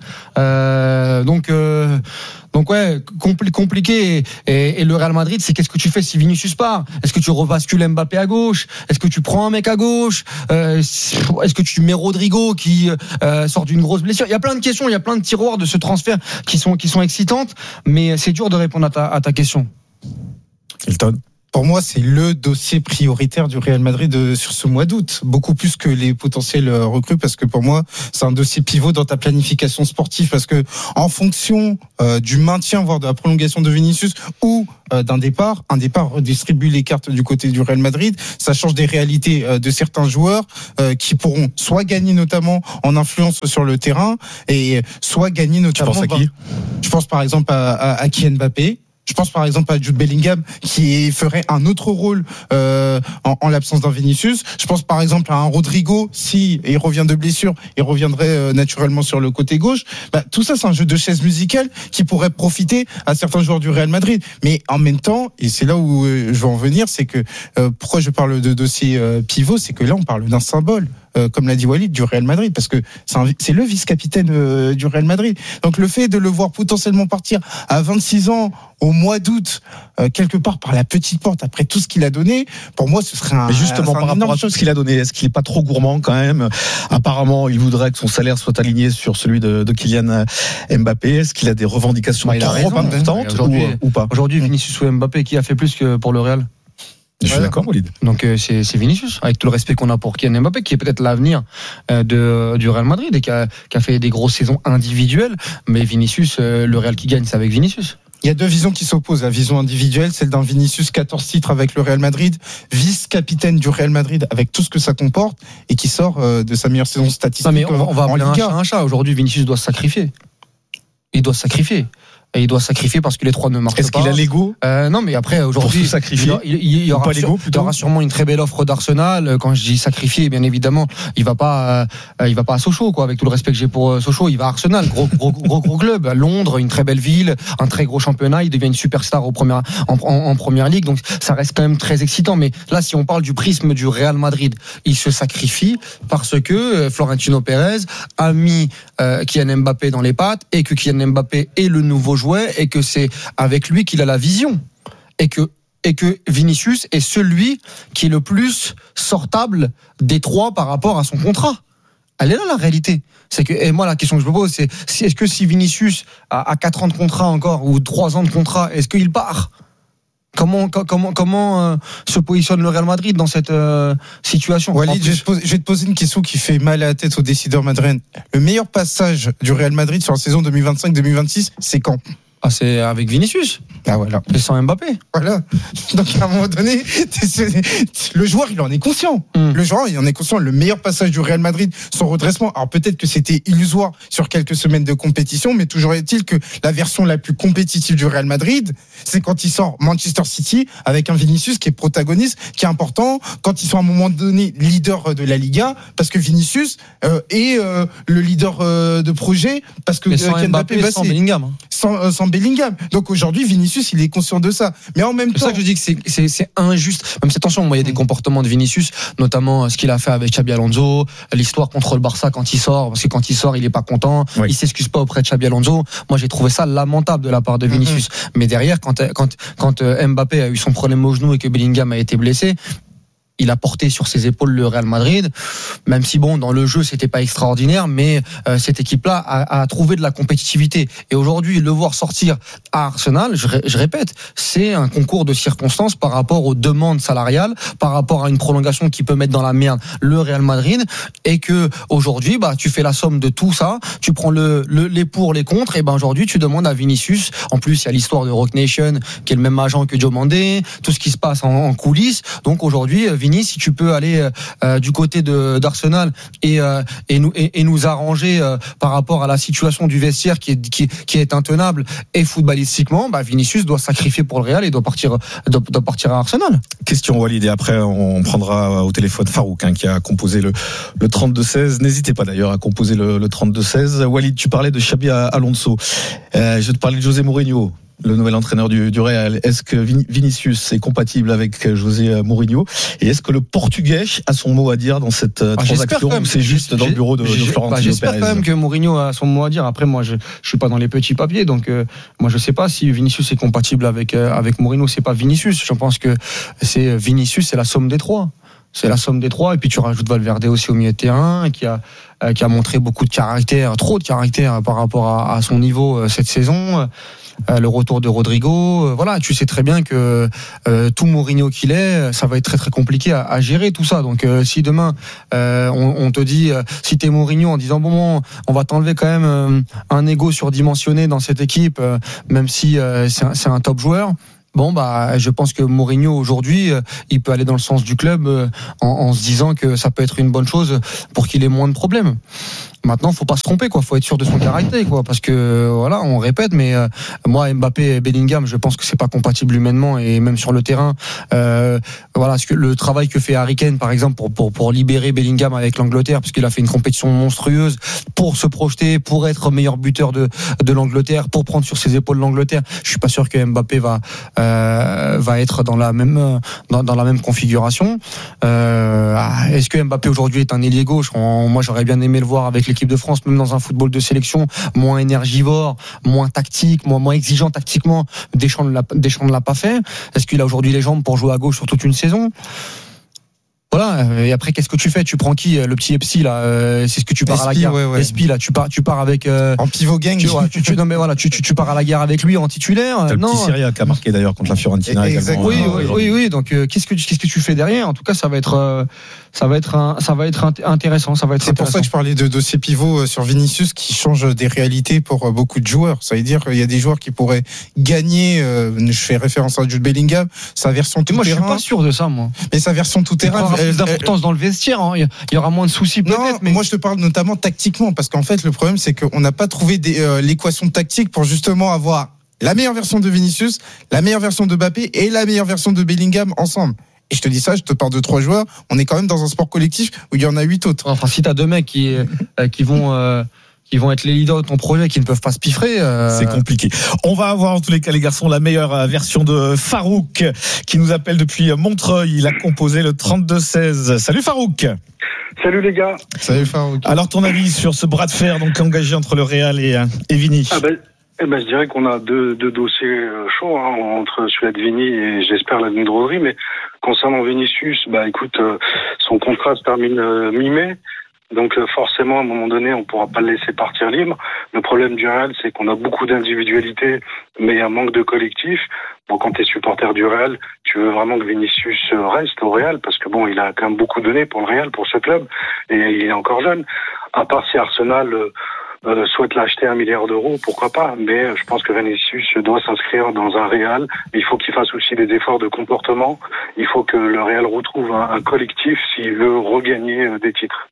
Euh, donc euh, Donc ouais, compl- compliqué. Et, et, et le Real Madrid, c'est qu'est-ce que tu fais si Vinicius part? Est-ce que tu rebascules Mbappé à gauche? Est-ce que tu prends un mec à gauche? euh, Est-ce que tu mets Rodrigo qui euh, sort d'une grosse blessure? Il y a plein de questions, il y a plein de tiroirs de ce transfert qui sont qui sont excitantes, mais c'est dur de répondre à ta, à ta question. Hilton. Pour moi, c'est le dossier prioritaire du Real Madrid sur ce mois d'août, beaucoup plus que les potentiels recrues, parce que pour moi, c'est un dossier pivot dans ta planification sportive, parce que en fonction euh, du maintien, voire de la prolongation de Vinicius ou euh, d'un départ, un départ redistribue les cartes du côté du Real Madrid, ça change des réalités euh, de certains joueurs euh, qui pourront soit gagner notamment en influence sur le terrain, et soit gagner notamment... Tu penses à qui ? Je pense par exemple à, à, à Kylian Mbappé. Je pense par exemple à Jude Bellingham qui ferait un autre rôle euh, en, en l'absence d'un Vinicius. Je pense par exemple à un Rodrigo, si il revient de blessure, il reviendrait euh, naturellement sur le côté gauche. Bah, tout ça, c'est un jeu de chaises musicales qui pourrait profiter à certains joueurs du Real Madrid. Mais en même temps, et c'est là où euh, je veux en venir, c'est que euh, pourquoi je parle de dossier euh, pivot, c'est que là on parle d'un symbole. Euh, comme l'a dit Walid, du Real Madrid, parce que c'est, un, c'est le vice-capitaine euh, du Real Madrid. Donc le fait de le voir potentiellement partir à vingt-six ans au mois d'août, euh, quelque part par la petite porte, après tout ce qu'il a donné, pour moi ce serait un... Mais justement, par rapport à tout ce qu'il a donné, est-ce qu'il n'est pas trop gourmand quand même ? Apparemment, il voudrait que son salaire soit aligné sur celui de, de Kylian Mbappé. Est-ce qu'il a des revendications bah, trop raison, importantes ou, ou pas ? Aujourd'hui, Vinicius ou Mbappé, qui a fait plus que pour le Real ? Je suis voilà. d'accord, Walid. Donc euh, c'est, c'est Vinicius, avec tout le respect qu'on a pour Kylian Mbappé, qui est peut-être l'avenir euh, de, du Real Madrid et qui a, qui a fait des grosses saisons individuelles. Mais Vinicius, euh, le Real qui gagne, c'est avec Vinicius. Il y a deux visions qui s'opposent. La vision individuelle, celle d'un Vinicius, quatorze titres avec le Real Madrid, vice-capitaine du Real Madrid avec tout ce que ça comporte et qui sort euh, de sa meilleure saison statistique. Non mais on, on va appeler un chat un chat. Aujourd'hui, Vinicius doit se sacrifier. Il doit se sacrifier. Et il doit se sacrifier parce que les trois ne marchent Est-ce pas. Est-ce qu'il a l'ego euh, Non, mais après aujourd'hui, pour se sacrifier, il, il, il, y aura, sur, il y aura sûrement une très belle offre d'Arsenal. Quand je dis sacrifier, bien évidemment, il va pas, euh, il va pas à Sochaux, quoi. Avec tout le respect que j'ai pour euh, Sochaux, il va à Arsenal, gros, gros, gros, gros club, à Londres, une très belle ville, un très gros championnat. Il devient une superstar au premier, en, en, en première ligue, donc ça reste quand même très excitant. Mais là, si on parle du prisme du Real Madrid, il se sacrifie parce que euh, Florentino Pérez a mis euh, Kylian Mbappé dans les pattes et que Kylian Mbappé est le nouveau jouet et que c'est avec lui qu'il a la vision et que et que Vinicius est celui qui est le plus sortable des trois par rapport à son contrat. Elle est là la réalité. C'est que et moi la question que je me pose c'est, c'est est-ce que si Vinicius a, a quatre ans de contrat encore ou trois ans de contrat, est-ce qu'il part ? Comment comment comment euh, se positionne le Real Madrid dans cette euh, situation ? Walid, je vais, te poser, je vais te poser une question qui fait mal à la tête aux décideurs madrilènes. Le meilleur passage du Real Madrid sur la saison deux mille vingt-cinq deux mille vingt-six, c'est quand ? Ah, c'est avec Vinicius. Ah voilà. Et sans Mbappé. Voilà. Donc à un moment donné, le joueur il en est conscient. Mm. Le joueur il en est conscient. Le meilleur passage du Real Madrid, son redressement. Alors peut-être que c'était illusoire sur quelques semaines de compétition, mais toujours est-il que la version la plus compétitive du Real Madrid, c'est quand il sort Manchester City avec un Vinicius qui est protagoniste, qui est important. Quand ils sont à un moment donné leader de la Liga, parce que Vinicius euh, est euh, le leader euh, de projet, parce que mais sans euh, Mbappé, Mbappé sans Bellingham. Hein. Sans, euh, sans Bellingham. Donc aujourd'hui, Vinicius, il est conscient de ça. Mais en même c'est temps. C'est ça que je dis que c'est, c'est, c'est injuste. Même si, attention, moi, il y a des comportements de Vinicius, notamment ce qu'il a fait avec Xabi Alonso, l'histoire contre le Barça quand il sort, parce que quand il sort, il est pas content, oui. Il s'excuse pas auprès de Xabi Alonso. Moi, j'ai trouvé ça lamentable de la part de Vinicius. Mm-hmm. Mais derrière, quand, quand, quand Mbappé a eu son problème au genou et que Bellingham a été blessé, il a porté sur ses épaules le Real Madrid, même si bon dans le jeu c'était pas extraordinaire, mais euh, cette équipe-là a, a trouvé de la compétitivité. Et aujourd'hui le voir sortir à Arsenal, je, je répète, c'est un concours de circonstances par rapport aux demandes salariales, par rapport à une prolongation qui peut mettre dans la merde le Real Madrid, et que aujourd'hui bah tu fais la somme de tout ça, tu prends le, le les pour les contre, et ben aujourd'hui tu demandes à Vinicius. En plus il y a l'histoire de Rock Nation qui est le même agent que Joe Mandé, tout ce qui se passe en, en coulisses. Donc aujourd'hui Vinicius, si tu peux aller euh, du côté de d'Arsenal et euh, et nous et, et nous arranger euh, par rapport à la situation du vestiaire qui est qui, qui est intenable et footballistiquement, bah Vinicius doit sacrifier pour le Real et doit partir doit, doit partir à Arsenal. Question Walid, et après on prendra au téléphone Farouk hein, qui a composé le le trente-deux seize. N'hésitez pas d'ailleurs à composer le, le trente-deux seize. Walid, tu parlais de Xabi Alonso. Euh, je te parlais de José Mourinho, le nouvel entraîneur du, du Real. Est-ce que Vinicius est compatible avec José Mourinho, et est-ce que le Portugais a son mot à dire dans cette ah, transaction, ou c'est juste dans le bureau de, de Florentino bah, j'espère Pérez? J'espère quand même que Mourinho a son mot à dire. Après moi je je suis pas dans les petits papiers, donc euh, moi je sais pas si Vinicius est compatible avec euh, avec Mourinho. C'est pas Vinicius, je pense que c'est Vinicius, c'est la somme des trois. C'est la somme des trois, et puis tu rajoutes Valverde aussi au milieu de terrain, qui a qui a montré beaucoup de caractère, trop de caractère par rapport à, à son niveau cette saison. euh, le retour de Rodrigo. Euh, voilà, tu sais très bien que euh, tout Mourinho qu'il est, ça va être très très compliqué à, à gérer tout ça. Donc euh, si demain euh, on, on te dit, euh, si t'es Mourinho en disant bon, bon on va t'enlever quand même euh, un ego surdimensionné dans cette équipe, euh, même si euh, c'est, un, c'est un top joueur. Bon bah je pense que Mourinho aujourd'hui euh, il peut aller dans le sens du club euh, en, en se disant que ça peut être une bonne chose pour qu'il ait moins de problèmes. Maintenant, faut pas se tromper, quoi. Faut être sûr de son caractère, quoi. Parce que voilà, on répète, mais euh, moi, Mbappé et Bellingham, je pense que c'est pas compatible humainement et même sur le terrain. Euh, voilà, ce que le travail que fait Harry Kane, par exemple, pour pour pour libérer Bellingham avec l'Angleterre, parce qu'il a fait une compétition monstrueuse pour se projeter, pour être meilleur buteur de de l'Angleterre, pour prendre sur ses épaules l'Angleterre. Je suis pas sûr que Mbappé va euh, va être dans la même dans, dans la même configuration. Euh, est-ce que Mbappé aujourd'hui est un ailier gauche? Moi, j'aurais bien aimé le voir avec l'équipe de France, même dans un football de sélection moins énergivore, moins tactique, moins, moins exigeant tactiquement. Deschamps ne l'a, Deschamps ne l'a pas fait. Est-ce qu'il a aujourd'hui les jambes pour jouer à gauche sur toute une saison? Voilà. Et après, qu'est-ce que tu fais? Tu prends qui? Le petit Epsi là, c'est ce que tu pars Espi, à la guerre. Ouais, ouais. Espi là, tu pars, tu pars avec euh, en pivot gang. Tu, ouais, tu, tu, non mais voilà, tu, tu, tu pars à la guerre avec lui en titulaire. T'as non. le petit Syria qui a marqué d'ailleurs contre la Fiorentina. Exactement. Oui, oui, oui, oui. Donc euh, qu'est-ce que qu'est-ce que tu fais derrière? En tout cas, ça va être euh, ça va être un, ça va être intéressant. Ça va être. C'est pour ça que je parlais de dossier pivot sur Vinicius qui change des réalités pour beaucoup de joueurs. Ça veut dire qu'il y a des joueurs qui pourraient gagner. Euh, je fais référence à Jude Bellingham, sa version tout moi, terrain. Moi, je suis pas sûr de ça, moi. Mais sa version tout terrain. Il y aura plus d'importance dans le vestiaire. Hein. Il y aura moins de soucis peut-être. Non, mais moi je te parle notamment tactiquement parce qu'en fait le problème c'est qu'on n'a pas trouvé des, euh, l'équation tactique pour justement avoir la meilleure version de Vinicius, la meilleure version de Mbappé et la meilleure version de Bellingham ensemble. Et je te dis ça, je te parle de trois joueurs. On est quand même dans un sport collectif où il y en a huit autres. Enfin, si t'as deux mecs qui euh, qui vont euh... Ils vont être les leaders de ton projet, qui ne peuvent pas se piffrer. Euh... C'est compliqué. On va avoir en tous les cas, les garçons, la meilleure version de Farouk, qui nous appelle depuis Montreuil. Il a composé le trente-deux seize. Salut Farouk. Salut les gars. Salut Farouk. Alors ton avis sur ce bras de fer donc engagé entre le Real et, et Vini? Ah ben, eh ben, je dirais qu'on a deux, deux dossiers chauds hein, entre celui de Vini et j'espère la de Rodri. Mais concernant Vinicius, bah écoute, euh, son contrat se termine euh, mi-mai. Donc forcément, à un moment donné, on ne pourra pas le laisser partir libre. Le problème du Real, c'est qu'on a beaucoup d'individualité, mais il y a un manque de collectif. Bon, quand tu es supporter du Real, tu veux vraiment que Vinicius reste au Real, parce que bon, il a quand même beaucoup donné pour le Real, pour ce club, et il est encore jeune. À part si Arsenal euh, souhaite l'acheter un milliard d'euros, pourquoi pas. Mais je pense que Vinicius doit s'inscrire dans un Real. Il faut qu'il fasse aussi des efforts de comportement. Il faut que le Real retrouve un, un collectif s'il veut regagner des titres.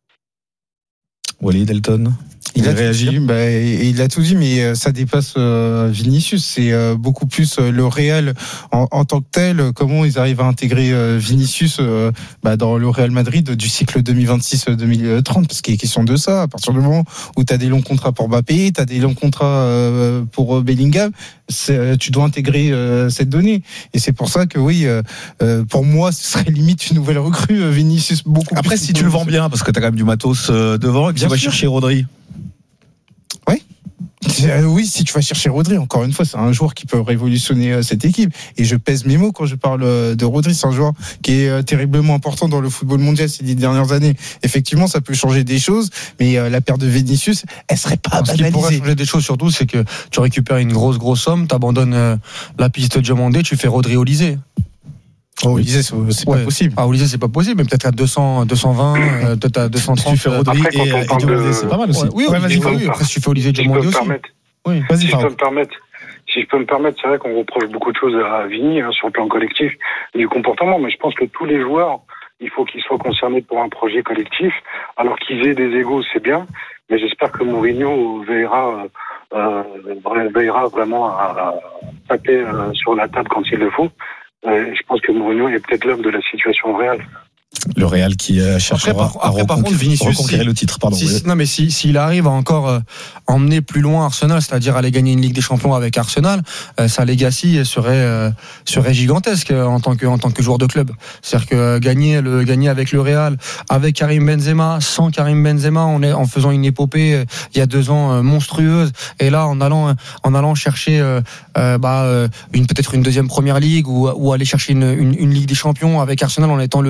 Walid Elton, il a réagi. Bah, il a tout dit, mais ça dépasse euh, Vinicius. C'est euh, beaucoup plus euh, le Real en, en tant que tel. Comment ils arrivent à intégrer euh, Vinicius euh, bah, dans le Real Madrid du cycle deux mille vingt-six deux mille trente, parce qu'il est question de ça. À partir du moment où tu as des longs contrats pour Mbappé, tu as des longs contrats euh, pour Bellingham, c'est, tu dois intégrer euh, cette donnée. Et c'est pour ça que oui, euh, pour moi, ce serait limite une nouvelle recrue, Vinicius. Beaucoup. Après, plus si tu le vends bien, parce que tu as quand même du matos devant, et puis tu vas chercher Rodri. Oui. Oui, si tu vas chercher Rodri, encore une fois, c'est un joueur qui peut révolutionner cette équipe. Et je pèse mes mots quand je parle de Rodri. C'est un joueur qui est terriblement important dans le football mondial ces dix dernières années. Effectivement, ça peut changer des choses, mais la perte de Vinicius, elle serait pas banalisée. Ce qui pourrait changer des choses surtout, c'est que tu récupères une grosse, grosse somme, tu abandonnes la piste de Diomandé, tu fais Rodri Olysée. Oh, Olysée, c'est, c'est ouais. pas possible. Ah, Olysée, c'est pas possible, mais peut-être à deux cents, deux cent vingt, euh, peut-être à deux cent trente. Tu fais Rodri et, et Diomandé, de... c'est pas mal aussi. Ouais, oui, ouais, vas-y, oui, après, si tu fais Olysée, Diomandé aussi. Oui. Si je peux me permettre, si je peux me permettre, c'est vrai qu'on reproche beaucoup de choses à Vini hein, sur le plan collectif du comportement, mais je pense que tous les joueurs, il faut qu'ils soient concernés pour un projet collectif. Alors qu'ils aient des égos, c'est bien, mais j'espère que Mourinho veillera, euh, veillera vraiment à, à taper euh, sur la table quand il le faut. Euh, je pense que Mourinho est peut-être l'homme de la situation réelle. Le Real qui euh, cherchera après, par, après, à par contre, Vinicius, reconquérir si, le titre. Pardon. Si, oui. Non, mais s'il si, si arrive à encore euh, emmener plus loin Arsenal, c'est-à-dire aller gagner une Ligue des Champions avec Arsenal, euh, sa legacy serait euh, serait gigantesque euh, en tant que en tant que joueur de club. C'est-à-dire que euh, gagner le gagner avec le Real, avec Karim Benzema, sans Karim Benzema, on est en faisant une épopée euh, il y a deux ans euh, monstrueuse, et là en allant en allant chercher euh, euh, bah euh, une peut-être une deuxième première ligue ou ou aller chercher une, une une Ligue des Champions avec Arsenal en étant le le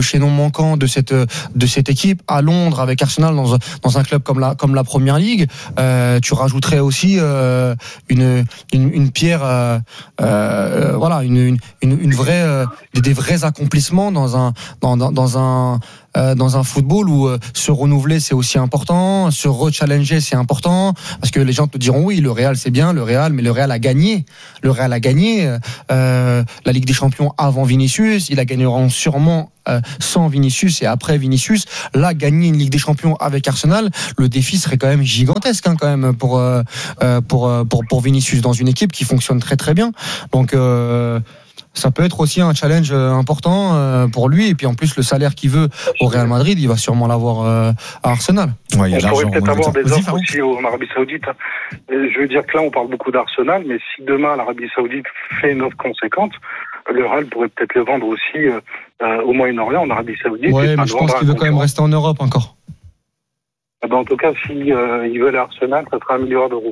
chaînon manquant de cette de cette équipe à Londres avec Arsenal dans dans un club comme la comme la Première Ligue. Euh, tu rajouterais aussi euh, une, une une pierre, euh, euh, voilà, une une une vraie euh, des, des vrais accomplissements dans un dans dans, dans un dans un football où se renouveler c'est aussi important, se rechallenger c'est important, parce que les gens te diront oui, le Real c'est bien, le Real, mais le Real a gagné, le Real a gagné euh, la Ligue des Champions avant Vinicius, il la gagneront sûrement euh, sans Vinicius et après Vinicius. Là, gagner une Ligue des Champions avec Arsenal, le défi serait quand même gigantesque hein, quand même pour euh, pour pour pour Vinicius dans une équipe qui fonctionne très très bien. Donc euh, ça peut être aussi un challenge important pour lui. Et puis en plus, le salaire qu'il veut au Real Madrid, il va sûrement l'avoir à Arsenal. Ouais, on pourrait peut-être avoir des offres aussi en Arabie Saoudite. Je veux dire que là, on parle beaucoup d'Arsenal, mais si demain l'Arabie Saoudite fait une offre conséquente, le Real pourrait peut-être le vendre aussi euh, au Moyen-Orient, en Arabie Saoudite. Ouais, mais je pense qu'il veut quand même rester en Europe encore. Ben, en tout cas, si euh, ils veulent Arsenal, ça sera un milliard d'euros.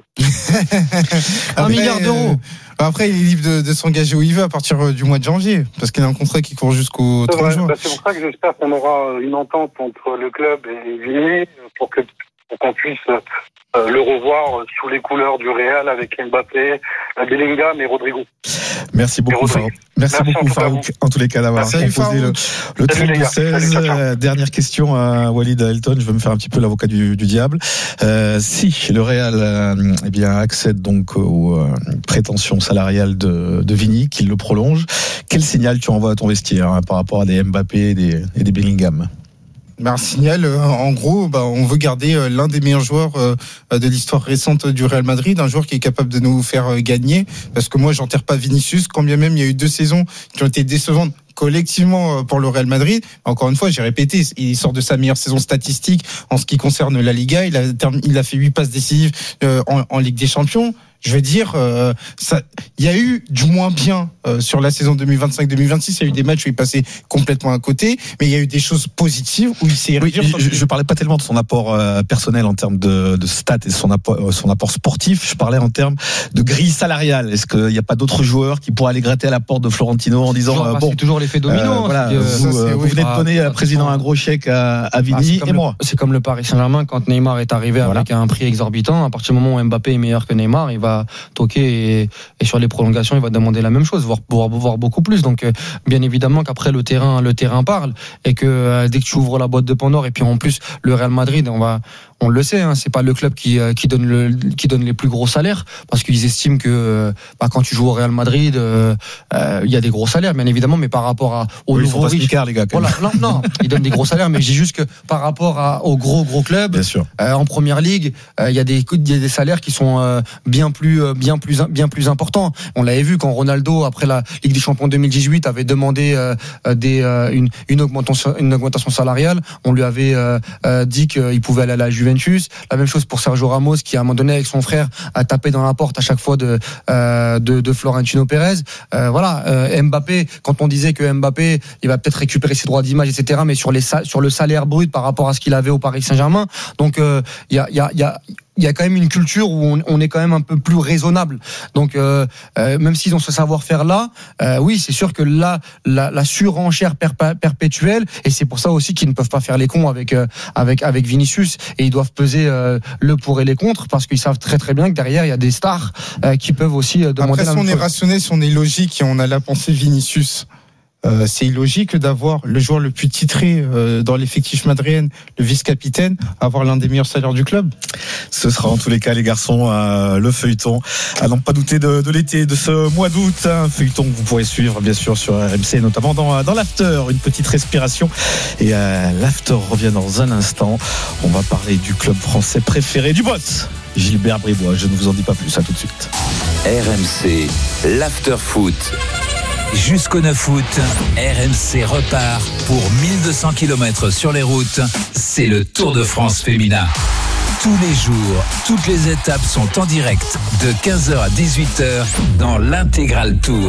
un milliard d'euros. Après, il est libre de, de s'engager où il veut à partir du mois de janvier, parce qu'il a un contrat qui court jusqu'au trente juin. Ben, c'est pour ça que j'espère qu'on aura une entente entre le club et Vini pour que pour qu'on puisse euh, le revoir sous les couleurs du Real avec Mbappé, Bellingham et Rodrigo. Merci beaucoup, Farouk. Merci, Merci beaucoup, Farouk, en tous les cas, d'avoir Merci, composé le, le trente-deux seize. Dernière question à Walid Elton. Je vais me faire un petit peu l'avocat du, du diable. Euh, si le Real euh, eh bien, accède donc aux euh, prétentions salariales de, de Vini, qu'il le prolonge, quel signal tu envoies à ton vestiaire hein, par rapport à des Mbappé et des, et des Bellingham? Ben, un signal, euh, en gros, ben, on veut garder euh, l'un des meilleurs joueurs euh, de l'histoire récente du Real Madrid, un joueur qui est capable de nous faire euh, gagner, parce que moi, j'enterre pas Vinicius, quand bien même il y a eu deux saisons qui ont été décevantes collectivement pour le Real Madrid. Encore une fois, j'ai répété, il sort de sa meilleure saison statistique en ce qui concerne la Liga, il a, il a fait huit passes décisives euh, en, en Ligue des Champions. Je veux dire, euh, ça, il y a eu du moins bien euh, sur la saison deux mille vingt-cinq deux mille vingt-six. Il y a eu des matchs où il passait complètement à côté, mais il y a eu des choses positives où il s'est. Oui, je, je parlais pas tellement de son apport euh, personnel en termes de, de stats et son apport, euh, son apport sportif. Je parlais en termes de grille salariale. Est-ce qu'il n'y a pas d'autres joueurs qui pourraient aller gratter à la porte de Florentino en disant toujours, euh, bah, bon, c'est toujours l'effet domino. Euh, voilà, que, vous, ça, vous oui, venez de donner à président un gros chèque à, à Vini ah, et le, moi. C'est comme le Paris Saint-Germain quand Neymar est arrivé voilà. avec un prix exorbitant. À partir du moment où Mbappé est meilleur que Neymar, il va toquer. Et, et sur les prolongations, il va demander la même chose, voire, voire, voire beaucoup plus. Donc, euh, bien évidemment qu'après le terrain, le terrain parle et que euh, dès que tu ouvres la boîte de Pandore, et puis en plus le Real Madrid, on va, on le sait, hein, c'est pas le club qui euh, qui donne le qui donne les plus gros salaires parce qu'ils estiment que euh, bah, quand tu joues au Real Madrid, il euh, euh, y a des gros salaires, bien évidemment, mais par rapport à aux oui, nouveaux riches, Picard, les gars. Voilà, non, non, ils donnent des gros salaires, mais je dis juste que par rapport à, aux gros gros clubs, euh, en Première Ligue, il euh, y a des il y a des salaires qui sont euh, bien plus euh, bien plus bien plus important. On l'avait vu quand Ronaldo, après la Ligue des Champions deux mille dix-huit, avait demandé euh, des, euh, une, une, augmentation, une augmentation salariale. On lui avait euh, euh, dit qu'il pouvait aller à la Juventus. La même chose pour Sergio Ramos, qui à un moment donné, avec son frère, a tapé dans la porte à chaque fois de, euh, de, de Florentino Pérez. Euh, voilà, euh, Mbappé, quand on disait que Mbappé, il va peut-être récupérer ses droits d'image, et cetera, mais sur, les, sur le salaire brut par rapport à ce qu'il avait au Paris Saint-Germain. Donc, il euh, y a... Y a, y a il y a quand même une culture où on, on est quand même un peu plus raisonnable. Donc, euh, euh, même s'ils ont ce savoir-faire là, euh, oui, c'est sûr que là, la, la surenchère perpé- perpétuelle, et c'est pour ça aussi qu'ils ne peuvent pas faire les cons avec euh, avec avec Vinicius, et ils doivent peser euh, le pour et les contre, parce qu'ils savent très très bien que derrière il y a des stars euh, qui peuvent aussi euh, demander. Après, la si même on chose. est rationnel, si on est logique et on a la pensée Vinicius. Euh, c'est illogique d'avoir le joueur le plus titré euh, dans l'effectif madrilène, le vice-capitaine, avoir l'un des meilleurs salaires du club. Ce sera en tous les cas, les garçons, euh, le feuilleton. À n'en pas douter de, de l'été, de ce mois d'août. Un feuilleton que vous pourrez suivre, bien sûr, sur R M C, notamment dans, dans l'after. Une petite respiration. Et euh, l'after revient dans un instant. On va parler du club français préféré du boss, Gilbert Bribois. Je ne vous en dis pas plus. À tout de suite. R M C, l'after foot. Jusqu'au neuf août, R M C repart pour mille deux cents kilomètres sur les routes. C'est le Tour de France féminin. Tous les jours, toutes les étapes sont en direct de quinze heures à dix-huit heures dans l'intégral Tour.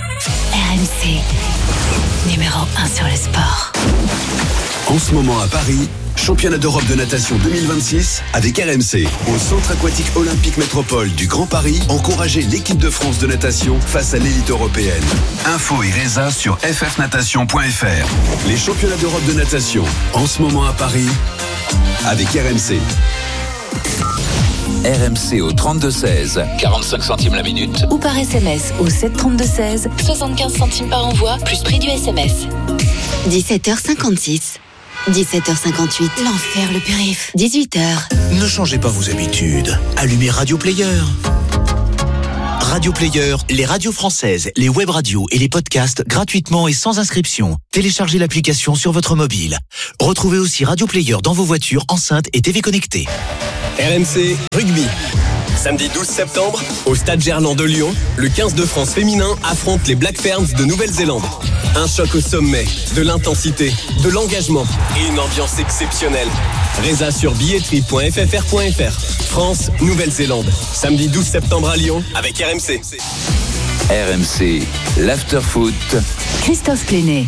R M C, numéro un sur le sport. En ce moment à Paris, championnat d'Europe de natation deux mille vingt-six avec R M C. Au Centre aquatique olympique métropole du Grand Paris, encouragez l'équipe de France de natation face à l'élite européenne. Info et résa sur f f natation point f r. Les championnats d'Europe de natation, en ce moment à Paris, avec R M C. R M C au trente-deux seize, quarante-cinq centimes la minute. Ou par S M S au sept trente-deux seize, soixante-quinze centimes par envoi, plus prix du S M S. dix-sept heures cinquante-six. dix-sept heures cinquante-huit. L'enfer, le périph'. dix-huit heures. Ne changez pas vos habitudes. Allumez Radio Player. Radio Player, les radios françaises, les web radios et les podcasts gratuitement et sans inscription. Téléchargez l'application sur votre mobile. Retrouvez aussi Radio Player dans vos voitures, enceintes et T V connectées. R M C Rugby. Samedi douze septembre, au Stade Gerland de Lyon, le quinze de France féminin affronte les Black Ferns de Nouvelle-Zélande. Un choc au sommet, de l'intensité, de l'engagement et une ambiance exceptionnelle. Résa sur billetterie point f f r point f r. France, Nouvelle-Zélande. Samedi douze septembre à Lyon avec R M C. R M C, l'after-foot. Christophe Plénet.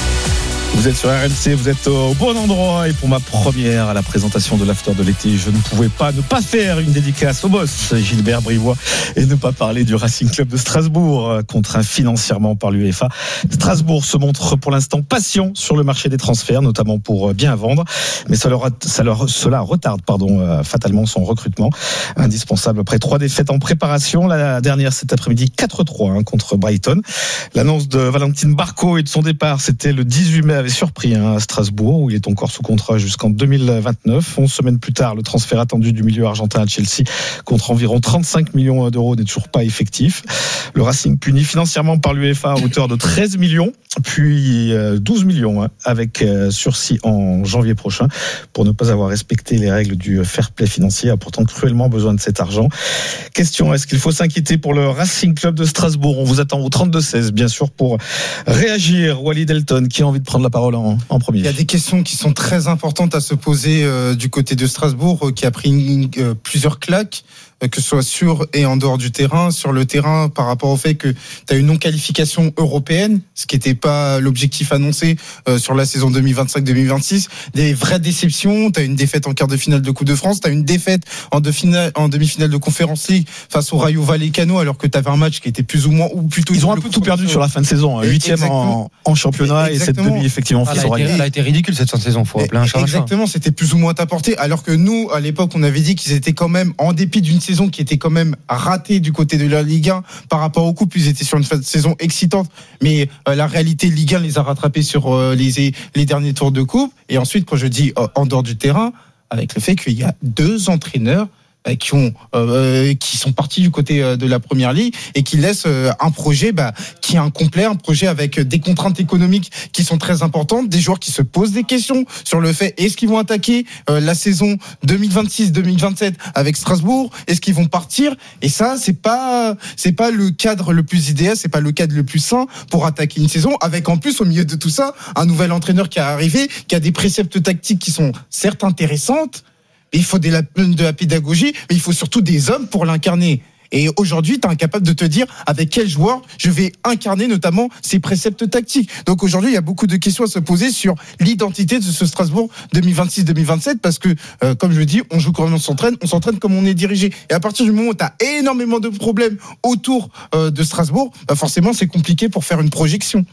Vous êtes sur R M C, vous êtes au bon endroit et pour ma première à la présentation de l'after de l'été, je ne pouvais pas ne pas faire une dédicace au boss Gilbert Brivois et ne pas parler du Racing Club de Strasbourg, contraint financièrement par l'UEFA. Strasbourg se montre pour l'instant patient sur le marché des transferts, notamment pour bien vendre, mais ça leur, ça leur cela retarde pardon, fatalement son recrutement, indispensable après trois défaites en préparation. La dernière cet après-midi quatre trois hein, contre Brighton. L'annonce de Valentine Barco et de son départ, c'était le dix-huit mai, avait surpris hein, à Strasbourg, où il est encore sous contrat jusqu'en deux mille vingt-neuf. onze semaines plus tard, le transfert attendu du milieu argentin à Chelsea contre environ trente-cinq millions d'euros n'est toujours pas effectif. Le Racing puni financièrement par l'UEFA à hauteur de treize millions, puis douze millions hein, avec sursis en janvier prochain pour ne pas avoir respecté les règles du fair play financier, a pourtant cruellement besoin de cet argent. Question, est-ce qu'il faut s'inquiéter pour le Racing Club de Strasbourg? On vous attend au trente-deux seize, bien sûr, pour réagir. Walid Elton, qui a envie de prendre la parole en, en premier. Il y a des questions qui sont très importantes à se poser euh, du côté de Strasbourg, euh, qui a pris une, euh, plusieurs claques, euh, que ce soit sur et en dehors du terrain. Sur le terrain, par rapport au fait que tu as une non-qualification européenne, ce qui n'était pas l'objectif annoncé euh, sur la saison deux mille vingt-cinq deux mille vingt-six. Des vraies déceptions. Tu as une défaite en quart de finale de Coupe de France. Tu as une défaite en, de finale, en demi-finale de Conference League face au Rayo Vallecano, alors que tu avais un match qui était plus ou moins, ou plutôt ils ont un peu tout perdu sur la fin de saison. Huitième en, en championnat. Exactement. Et cette demi effectivement. Ah, elle, a été, elle a été ridicule cette fin de saison. Faut appeler un chat. Exactement, c'était plus ou moins à portée. Alors que nous, à l'époque, on avait dit qu'ils étaient quand même, en dépit d'une saison qui était quand même ratée du côté de la Ligue un par rapport au coupe, ils étaient sur une fin de saison excitante. Mais euh, la réalité, Ligue un les a rattrapés sur euh, les les derniers tours de coupe. Et ensuite, quand je dis euh, en dehors du terrain, avec le fait qu'il y a deux entraîneurs qui ont euh, qui sont partis du côté de la première ligue et qui laissent un projet bah, qui est incomplet, un projet avec des contraintes économiques qui sont très importantes, des joueurs qui se posent des questions sur le fait est-ce qu'ils vont attaquer euh, la saison deux mille vingt-six deux mille vingt-sept avec Strasbourg, est-ce qu'ils vont partir, et ça c'est pas c'est pas le cadre le plus idéal, c'est pas le cadre le plus sain pour attaquer une saison, avec en plus au milieu de tout ça un nouvel entraîneur qui est arrivé, qui a des préceptes tactiques qui sont certes intéressantes. Il faut de la, de la pédagogie, mais il faut surtout des hommes pour l'incarner. Et aujourd'hui, tu es incapable de te dire avec quel joueur je vais incarner notamment ces préceptes tactiques. Donc aujourd'hui, il y a beaucoup de questions à se poser sur l'identité de ce Strasbourg deux mille vingt-six deux mille vingt-sept, parce que, euh, comme je le dis, on joue comme on s'entraîne, on s'entraîne comme on est dirigé. Et à partir du moment où tu as énormément de problèmes autour euh, de Strasbourg, bah forcément, c'est compliqué pour faire une projection.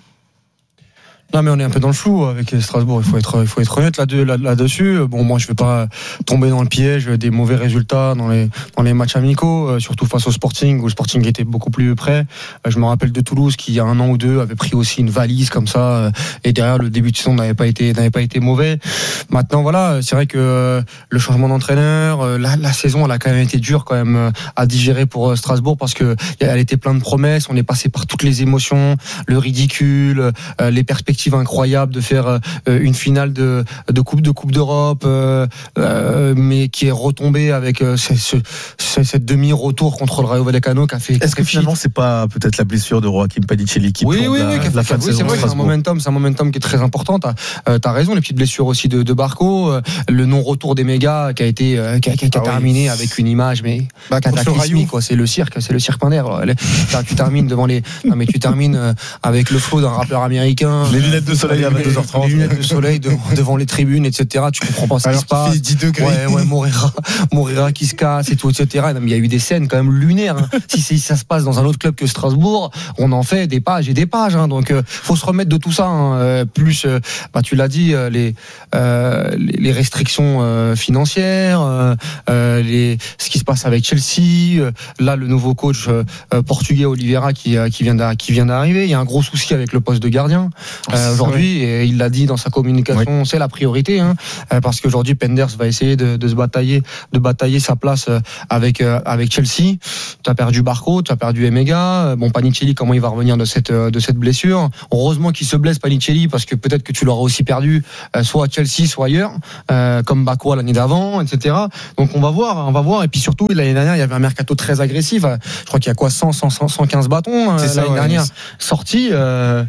Non, mais on est un peu dans le flou avec Strasbourg. Il faut être, il faut être honnête là-dessus. Bon, moi, je vais pas tomber dans le piège des mauvais résultats dans les, dans les matchs amicaux, surtout face au Sporting, où le Sporting était beaucoup plus près. Je me rappelle de Toulouse, qui, il y a un an ou deux, avait pris aussi une valise comme ça, et derrière, le début de saison n'avait pas été, n'avait pas été mauvais. Maintenant, voilà, c'est vrai que le changement d'entraîneur, la, la saison, elle a quand même été dure, quand même, à digérer pour Strasbourg, parce que elle était pleine de promesses. On est passé par toutes les émotions, le ridicule, les perspectives incroyable de faire euh, une finale de, de coupe de coupe d'Europe, euh, euh, mais qui est retombée avec euh, ce, ce, cette demi-retour contre le Rayo Vallecano qui a fait. Est-ce que finalement c'est pas peut-être la blessure de Joaquim Padicelli qui oui, oui, la, oui, la fin de oui, saison? C'est vrai, c'est un momentum, c'est un momentum qui est très important. T'as, euh, t'as raison, les petites blessures aussi de, de Barco, euh, le non-retour des mégas qui a été euh, qui a, qui a, qui a ah terminé oui. avec une image mais bah, cataclysmique, quoi. C'est le cirque, c'est le cirque Pinder. Tu termines devant les, non mais tu termines euh, avec le flow d'un rappeur américain. Les lunettes de soleil à vingt-deux heures trente. Les lunettes de soleil devant, devant les tribunes, et cetera. Tu comprends pas ce Alors qui se passe. qu'il fait dix degrés. Ouais, ouais, Moreira, Moreira qui se casse et tout, et cetera. Non, mais il y a eu des scènes quand même lunaires. Hein. si, si ça se passe dans un autre club que Strasbourg, on en fait des pages et des pages. Hein. Donc, euh, faut se remettre de tout ça. Hein. Euh, plus, euh, bah, tu l'as dit, euh, les, euh, les restrictions euh, financières, euh, euh, les, ce qui se passe avec Chelsea. Euh, là, le nouveau coach euh, portugais Oliveira qui, euh, qui vient d'arriver. Qui vient d'arriver. Il y a un gros souci avec le poste de gardien euh, aujourd'hui, et il l'a dit dans sa communication, oui. C'est la priorité, hein, parce qu'aujourd'hui Penders va essayer de, de se batailler, de batailler sa place avec euh, avec Chelsea. Tu as perdu Barco, tu as perdu Emega. Bon, Panicelli, comment il va revenir de cette de cette blessure? Heureusement qu'il se blesse Panicelli, parce que peut-être que tu l'auras aussi perdu, euh, soit à Chelsea, soit ailleurs, euh, comme Bakwa l'année d'avant, et cetera. Donc on va voir, on va voir. Et puis surtout l'année dernière, il y avait un mercato très agressif. Je crois qu'il y a quoi, cent, cent, cent quinze bâtons euh, l'année ouais, dernière sortis. Euh,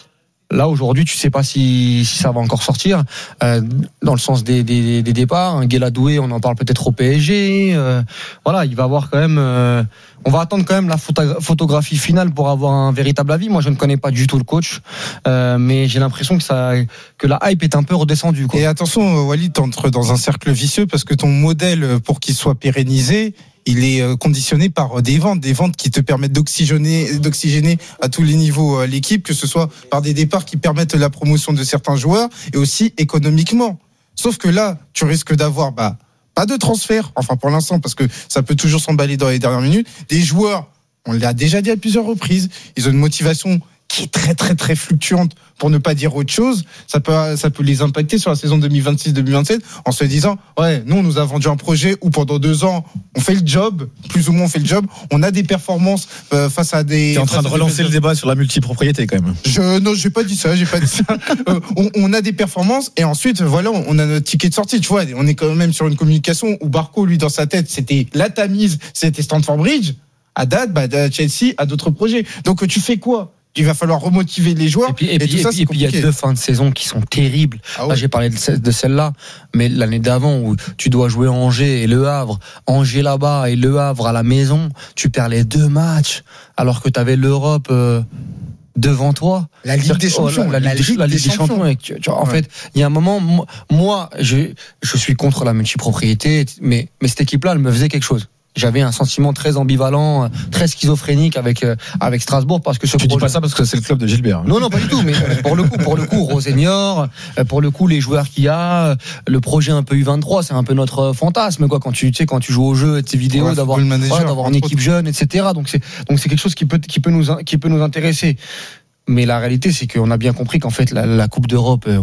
Là aujourd'hui, tu sais pas si, si ça va encore sortir euh, dans le sens des, des, des départs. Guéladoué, on en parle peut-être au P S G. Euh, voilà, il va avoir quand même. Euh, on va attendre quand même la photo- photographie finale pour avoir un véritable avis. Moi, je ne connais pas du tout le coach, euh, mais j'ai l'impression que ça, que la hype est un peu redescendue, quoi. Et attention, Walid, t'entres dans un cercle vicieux, parce que ton modèle, pour qu'il soit pérennisé, il est conditionné par des ventes, des ventes qui te permettent d'oxygéner, d'oxygéner à tous les niveaux l'équipe, que ce soit par des départs qui permettent la promotion de certains joueurs, et aussi économiquement. Sauf que là, tu risques d'avoir bah, pas de transfert, enfin pour l'instant, parce que ça peut toujours s'emballer dans les dernières minutes. Des joueurs, on l'a déjà dit à plusieurs reprises, ils ont une motivation qui est très très très fluctuante, pour ne pas dire autre chose. Ça peut ça peut les impacter sur la saison deux mille vingt-six deux mille vingt-sept, en se disant ouais, nous on nous a vendu un projet où pendant deux ans on fait le job, plus ou moins on fait le job, on a des performances euh, face à des. T'es en train de relancer le débat sur la multipropriété quand même. Je non, j'ai pas dit ça, j'ai pas dit ça. euh, on, on a des performances, et ensuite voilà, on a notre ticket de sortie. Tu vois, on est quand même sur une communication où Barco, lui, dans sa tête, c'était la Tamise, c'était Stamford Bridge. À date, bah, Chelsea a d'autres projets. Donc tu fais quoi? Il va falloir remotiver les joueurs. Et puis, et et puis, tout ça, et puis il y a deux fins de saison qui sont terribles. Ah ouais. Là, j'ai parlé de, de celle-là, mais l'année d'avant où tu dois jouer Angers et Le Havre, Angers là-bas et Le Havre à la maison, tu perds les deux matchs, alors que tu avais l'Europe euh, devant toi. La Ligue des Champions. Oh, la, la, la, Ligue, la Ligue des, des Champions. Champions. Tu, tu vois, en ouais. fait, il y a un moment, moi, je, je suis contre la multipropriété, mais, mais cette équipe-là, elle me faisait quelque chose. J'avais un sentiment très ambivalent, très schizophrénique avec avec Strasbourg, parce que ce tu projet... dis pas ça parce que c'est le club de Gilbert. Non non pas du tout, mais pour le coup pour le coup Rosenior, pour le coup les joueurs qu'il y a, le projet un peu U vingt-trois, c'est un peu notre fantasme quoi, quand tu tu sais quand tu joues au jeu, tes vidéos, ouais, d'avoir manager, ouais, d'avoir une équipe jeune, et cetera. Donc c'est donc c'est quelque chose qui peut qui peut nous qui peut nous intéresser. Mais la réalité c'est qu'on a bien compris qu'en fait la, la Coupe d'Europe, euh,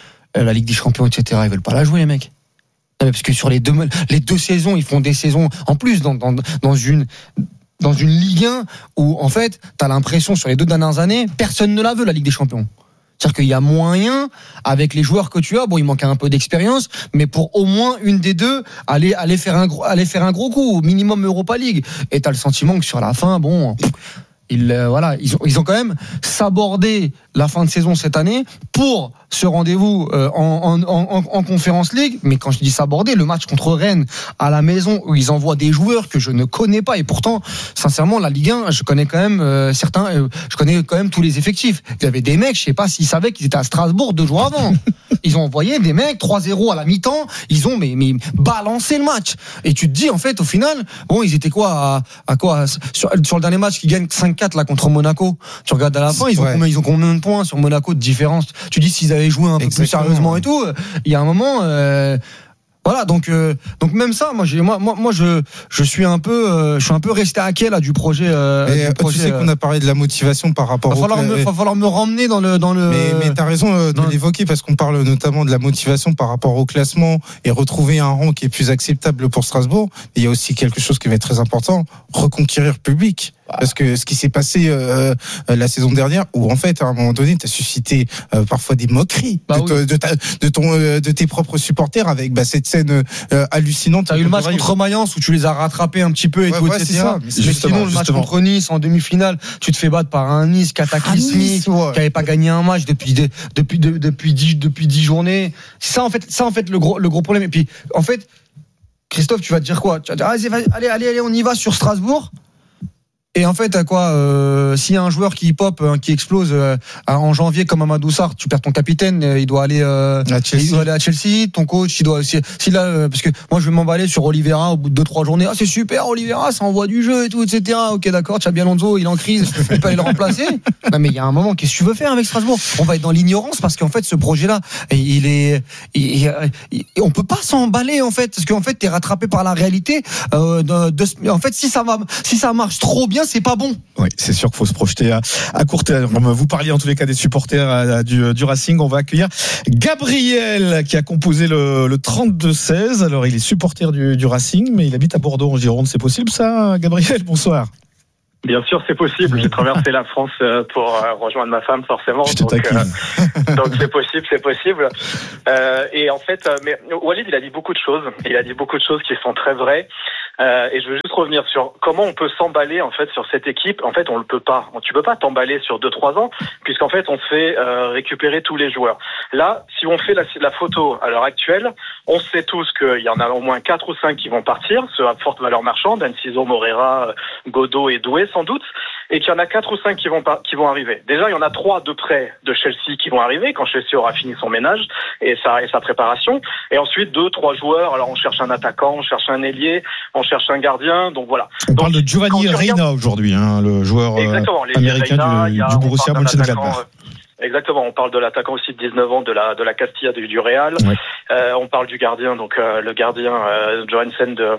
la Ligue des Champions, et cetera. Ils veulent pas la jouer les mecs. Parce que sur les deux, les deux saisons, ils font des saisons en plus dans, dans, dans une, dans une Ligue un où, en fait, t'as l'impression sur les deux dernières années, personne ne la veut, la Ligue des Champions. C'est-à-dire qu'il y a moyen, avec les joueurs que tu as, bon, il manque un peu d'expérience, mais pour au moins une des deux, aller, aller faire un gros, aller faire un gros coup, au minimum Europa League. Et t'as le sentiment que sur la fin, bon, ils, euh, voilà, ils ont, ils ont quand même sabordé la fin de saison cette année pour ce rendez-vous euh, en, en, en, en Conference League. Mais quand je dis sabordé, le match contre Rennes à la maison où ils envoient des joueurs que je ne connais pas, et pourtant, sincèrement, la Ligue un, je connais quand même euh, certains, euh, je connais quand même tous les effectifs. Il y avait des mecs, je sais pas s'ils savaient qu'ils étaient à Strasbourg deux jours avant. Ils ont envoyé des mecs trois zéro à la mi-temps, ils ont mais, mais balancé le match. Et tu te dis en fait au final, bon, ils étaient quoi à, à quoi sur, sur le dernier match qui gagne cinq quatre là contre Monaco. Tu regardes à la fin, ils ont ouais. combien, ils ont combien de points sur Monaco de différence. Tu dis s'ils avaient joué un peu Exactement. plus sérieusement et tout, il y a un moment euh, voilà, donc euh, donc même ça, moi j'ai moi moi moi je je suis un peu euh, je suis un peu resté à quai là du projet. Euh, mais, du projet tu sais qu'on a parlé de la motivation par rapport. Va falloir au... me, va falloir me ramener dans le dans le. Mais mais t'as raison euh, de dans... l'évoquer, parce qu'on parle notamment de la motivation par rapport au classement et retrouver un rang qui est plus acceptable pour Strasbourg. Et il y a aussi quelque chose qui va être très important, reconquérir le public. Parce que ce qui s'est passé euh, la saison dernière, où en fait à un moment donné, t'as suscité euh, parfois des moqueries bah de, oui. de, ta, de ton euh, de tes propres supporters avec bah, cette scène euh, hallucinante. T'as eu le match contre Mayence où tu les as rattrapés un petit peu et ouais, tout, ouais, et cetera. Mais, mais sinon le match contre Nice en demi-finale, tu te fais battre par un Nice cataclysmique, ah, nice, ouais. qui avait pas gagné un match depuis de, depuis de, depuis dix depuis dix journées. Ça en fait, ça en fait le gros le gros problème. Et puis en fait, Christophe, tu vas te dire quoi? Tu vas te dire allez allez allez, allez on y va sur Strasbourg. Et en fait, à quoi euh, s'il y a un joueur qui pop, hein, qui explose euh, en janvier comme Amadou Sarr, tu perds ton capitaine, euh, il doit aller, euh, à Chelsea. il doit aller à Chelsea. Ton coach, il doit aussi. Si là, euh, parce que moi, je vais m'emballer sur Oliveira au bout de deux trois journées. Ah, c'est super, Oliveira, ça envoie du jeu et tout, et cetera. Ok, d'accord. Xabi Alonso, il est en crise, il peut aller le remplacer. Non, mais il y a un moment, qu'est-ce que tu veux faire avec Strasbourg ? On va être dans l'ignorance parce qu'en fait, ce projet-là, il est, il, il, il, on peut pas s'emballer en fait, parce qu'en fait, t'es rattrapé par la réalité. Euh, de, de, en fait, si ça va, si ça marche trop bien, c'est pas bon. Oui, c'est sûr qu'il faut se projeter à, à court terme. Vous parliez en tous les cas des supporters à, à, du, du Racing. On va accueillir Gabriel qui a composé le, le trente-deux seize. Alors, il est supporter du, du Racing, mais il habite à Bordeaux en Gironde. C'est possible ça, Gabriel ? Bonsoir. Bien sûr, c'est possible. J'ai traversé la France pour rejoindre ma femme, forcément. Je te donc, euh, donc c'est possible, c'est possible. Euh, et en fait, mais Walid, il a dit beaucoup de choses. Il a dit beaucoup de choses qui sont très vraies. Euh, et je veux juste revenir sur comment on peut s'emballer en fait sur cette équipe. En fait, on le peut pas. Tu peux pas t'emballer sur deux trois ans, puisqu'en fait, on se fait euh, récupérer tous les joueurs. Là, si on fait la, la photo à l'heure actuelle, on sait tous qu'il y en a au moins quatre ou cinq qui vont partir, ceux à forte valeur marchande, Enciso, Moreira, Godot et Doué sans doute, et qu'il y en a quatre ou cinq qui vont pas, qui vont arriver. Déjà, il y en a trois de près de Chelsea qui vont arriver quand Chelsea aura fini son ménage et sa et sa préparation. Et ensuite deux, trois joueurs. Alors on cherche un attaquant, on cherche un ailier, on cherche un gardien. Donc voilà. On donc, parle de Giovanni Reina aujourd'hui, hein, le joueur Exactement, euh, américain Reina, du, y a, du Borussia Mönchengladbach. Exactement, on parle de l'attaquant aussi de dix-neuf ans de la de la Castilla du, du Real. Ouais. Euh, on parle du gardien, donc euh, le gardien euh, Johansen de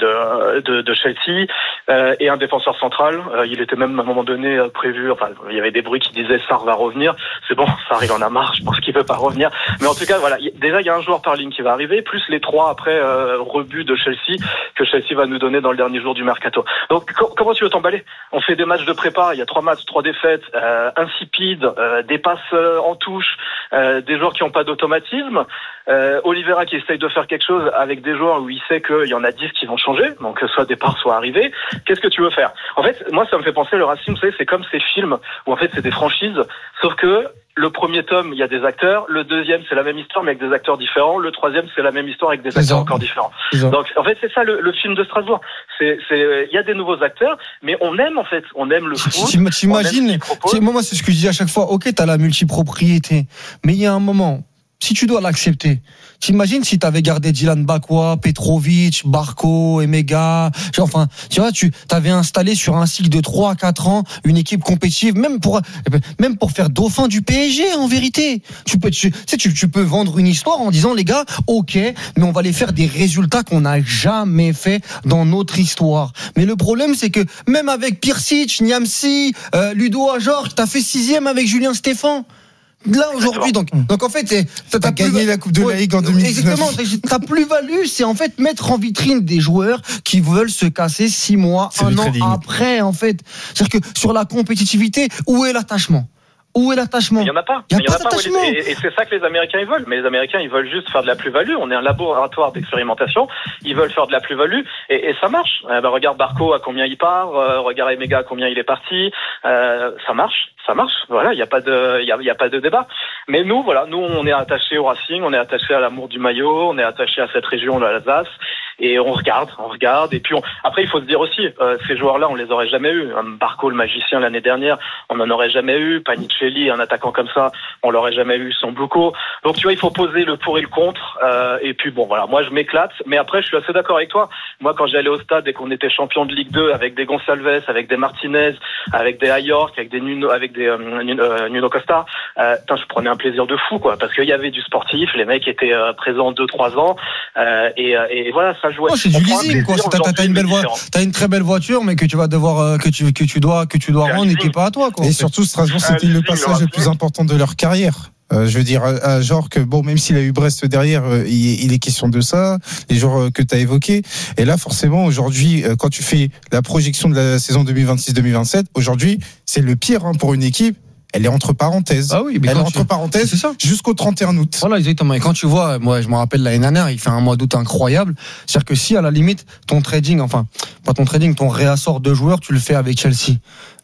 de de, de Chelsea euh, et un défenseur central. Euh, il était même à un moment donné euh, prévu. Enfin, il y avait des bruits qui disaient Sarr va revenir. C'est bon, Sarr il en a marre. Je pense qu'il veut pas revenir. Mais en tout cas, voilà. Y, déjà, il y a un joueur par ligne qui va arriver, plus les trois après euh, rebuts de Chelsea que Chelsea va nous donner dans le dernier jour du mercato. Donc, co- comment tu veux t'emballer ? On fait des matchs de prépa. Il y a trois matchs, trois défaites, euh, insipides, euh, des passes en touche, euh, des joueurs qui n'ont pas d'automatisme. Euh, Oliveira qui essaye de faire quelque chose avec des joueurs où il sait qu'il y en a dix qui vont changer, donc soit départ, soit arrivée. Qu'est-ce que tu veux faire ? En fait, moi, ça me fait penser, le Racing, vous savez, c'est comme ces films où en fait c'est des franchises, sauf que le premier tome, il y a des acteurs. Le deuxième, c'est la même histoire, mais avec des acteurs différents. Le troisième, c'est la même histoire avec des acteurs encore différents. Donc, en fait, c'est ça le, le film de Strasbourg. C'est, c'est, il y a des nouveaux acteurs, mais on aime en fait, on aime le foot. T'imagines, moi, c'est ce que je dis à chaque fois. Ok, t'as la multipropriété, mais il y a un moment, si tu dois l'accepter, t'imagines si t'avais gardé Dylan Bakwa, Petrovic, Barco, Emega, enfin, tu vois, tu t'avais installé sur un cycle de trois à quatre ans une équipe compétitive, même pour, même pour faire dauphin du P S G, en vérité. Tu peux, tu sais, tu, tu peux vendre une histoire en disant, les gars, ok, mais on va les faire des résultats qu'on n'a jamais fait dans notre histoire. Mais le problème, c'est que même avec Pirsic, Niamsi, euh, Ludo Ajor, t'as fait sixième avec Julien Stéphan. Là aujourd'hui, donc, donc en fait, t'as, t'as gagné plus... la Coupe de la Ligue en deux mille dix-neuf. Exactement. Ta plus-value, c'est en fait mettre en vitrine des joueurs qui veulent se casser six mois, c'est un an trading. Après, en fait. C'est-à-dire que sur la compétitivité, où est l'attachement ? Où est l'attachement ? Il n'y en a pas. Il n'y a, a pas. pas et, et c'est ça que les Américains ils veulent. Mais les Américains ils veulent juste faire de la plus-value. On est un laboratoire d'expérimentation. Ils veulent faire de la plus-value et, et ça marche. Euh, bah, regarde Barco à combien il part. Euh, regarde Emega à combien il est parti. Euh, ça marche. Ça marche. Voilà. Il n'y a pas de, il y a, il y a pas de débat. Mais nous, voilà, nous on est attachés au Racing. On est attachés à l'amour du maillot. On est attachés à cette région de l'Alsace. Et on regarde, on regarde. Et puis on... après, il faut se dire aussi, euh, ces joueurs-là, on les aurait jamais eus. Un Barco, le magicien l'année dernière, on n'en aurait jamais eu. Panicelli, un attaquant comme ça, on l'aurait jamais eu sans Bluco. Donc tu vois, il faut poser le pour et le contre. Euh, et puis bon, voilà, moi je m'éclate. Mais après, je suis assez d'accord avec toi. Moi, quand j'allais au stade et qu'on était champion de Ligue deux avec des Gonçalves, avec des Martinez, avec des Ayork, avec des Nuno, avec des euh, Nuno, Nuno Costa, euh, putain, je prenais un plaisir de fou, quoi, parce qu'il y avait du sportif. Les mecs étaient euh, présents deux, trois ans. Euh, et, et voilà, ça jouait. Oh, c'est du leasing, quoi. T'as, t'as, t'as une belle voiture, t'as une très belle voiture, mais que tu vas devoir, euh, que tu, que tu dois, que tu dois rendre et qui est pas à toi, quoi. Et surtout, Strasbourg, c'était le passage le plus important de leur carrière. Euh, je veux dire, à, à genre que bon, même s'il a eu Brest derrière, euh, il, il est question de ça, les joueurs que tu as évoqués. Et là, forcément, aujourd'hui, euh, quand tu fais la projection de la saison deux mille vingt-six deux mille vingt-sept, aujourd'hui, c'est le pire hein, pour une équipe. Elle est entre parenthèses. Ah oui, mais elle est tu... entre parenthèses c'est ça. Jusqu'au trente et un août. Voilà, exactement. Et quand tu vois, moi, je me rappelle l'année dernière, il fait un mois d'août incroyable. C'est-à-dire que si, à la limite, ton trading, enfin, pas ton trading, ton réassort de joueurs, tu le fais avec Chelsea.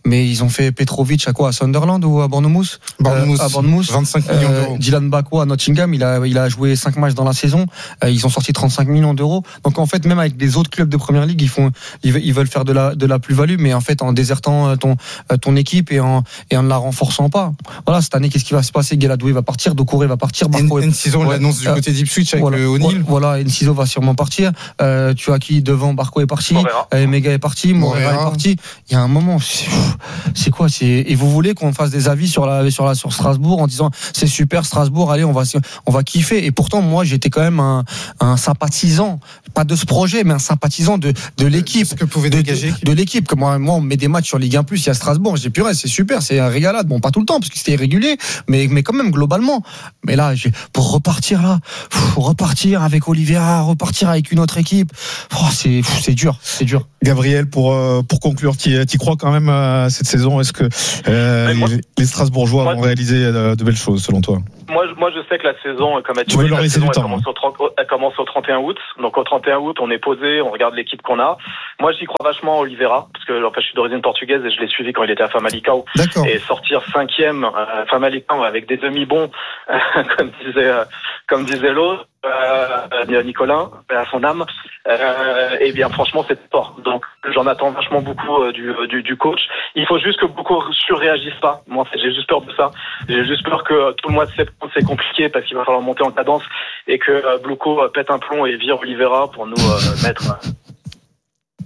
mais ils ont fait Petrovic à quoi, à Sunderland ou à Bournemouth, Bournemouth, euh, à Bournemouth, vingt-cinq millions euh, d'euros. Dylan Bakwa à Nottingham, il a il a joué cinq matchs dans la saison, euh, ils ont sorti trente-cinq millions d'euros. Donc en fait, même avec des autres clubs de première ligue, ils font ils, ils veulent faire de la de la plus-value, mais en fait en désertant ton ton équipe et en et en ne la renforçant pas. Voilà, cette année, qu'est-ce qui va se passer? Gueladoué va partir, Doucouré va partir, Barco N-Ciso, ouais, l'annonce du euh, côté d'Ipswich avec voilà, le O'Neill. Voilà, N-Ciso va sûrement partir. Euh, tu as qui devant? Barco est parti, euh, Mega est parti, Morera est parti. Il y a un moment, c'est, c'est quoi? C'est, et vous voulez qu'on fasse des avis sur la, sur la, sur Strasbourg en disant c'est super Strasbourg, allez, on va, on va kiffer. Et pourtant, moi, j'étais quand même un, un sympathisant, pas de ce projet, mais un sympathisant de, de l'équipe. Ce que pouvait dégager. De, de l'équipe. Que moi, moi, on met des matchs sur Ligue un plus, il y a Strasbourg. J'ai purée, c'est super, c'est un régalade. Bon, pas tout le temps, parce que c'était irrégulier, mais, mais quand même, globalement. Mais là, j'ai, pour repartir là, pff, repartir avec Oliveira, repartir avec une autre équipe, oh, c'est, pff, c'est dur, c'est dur. Gabriel, pour, euh, pour conclure, tu y crois quand même à cette saison? Est-ce que euh, moi, les, les Strasbourgeois moi, vont réaliser de, de belles choses, selon toi? Moi, moi, je sais que la saison, comme a dit, oui, la saison, elle, temps, commence hein. au trente, elle commence au trente et un août. Donc, au trente et un août, on est posé, on regarde l'équipe qu'on a. Moi, j'y crois vachement à Oliveira, parce que, enfin, je suis d'origine portugaise et je l'ai suivi quand il était à Famalicão. D'accord. Et sortir cinquième, euh, Famalicão avec des demi-bons, euh, comme disait, euh, comme disait l'autre, euh, Nicolas, à son âme, euh, et bien, franchement, c'est fort. Donc, j'en attends vachement beaucoup euh, du, du, du coach. Il faut juste que beaucoup surréagissent pas. Moi, en fait, j'ai juste peur de ça. J'ai juste peur que tout le mois de septembre, c'est compliqué parce qu'il va falloir monter en cadence et que euh, Bluco euh, pète un plomb et vire Oliveira pour nous euh, mettre. Euh...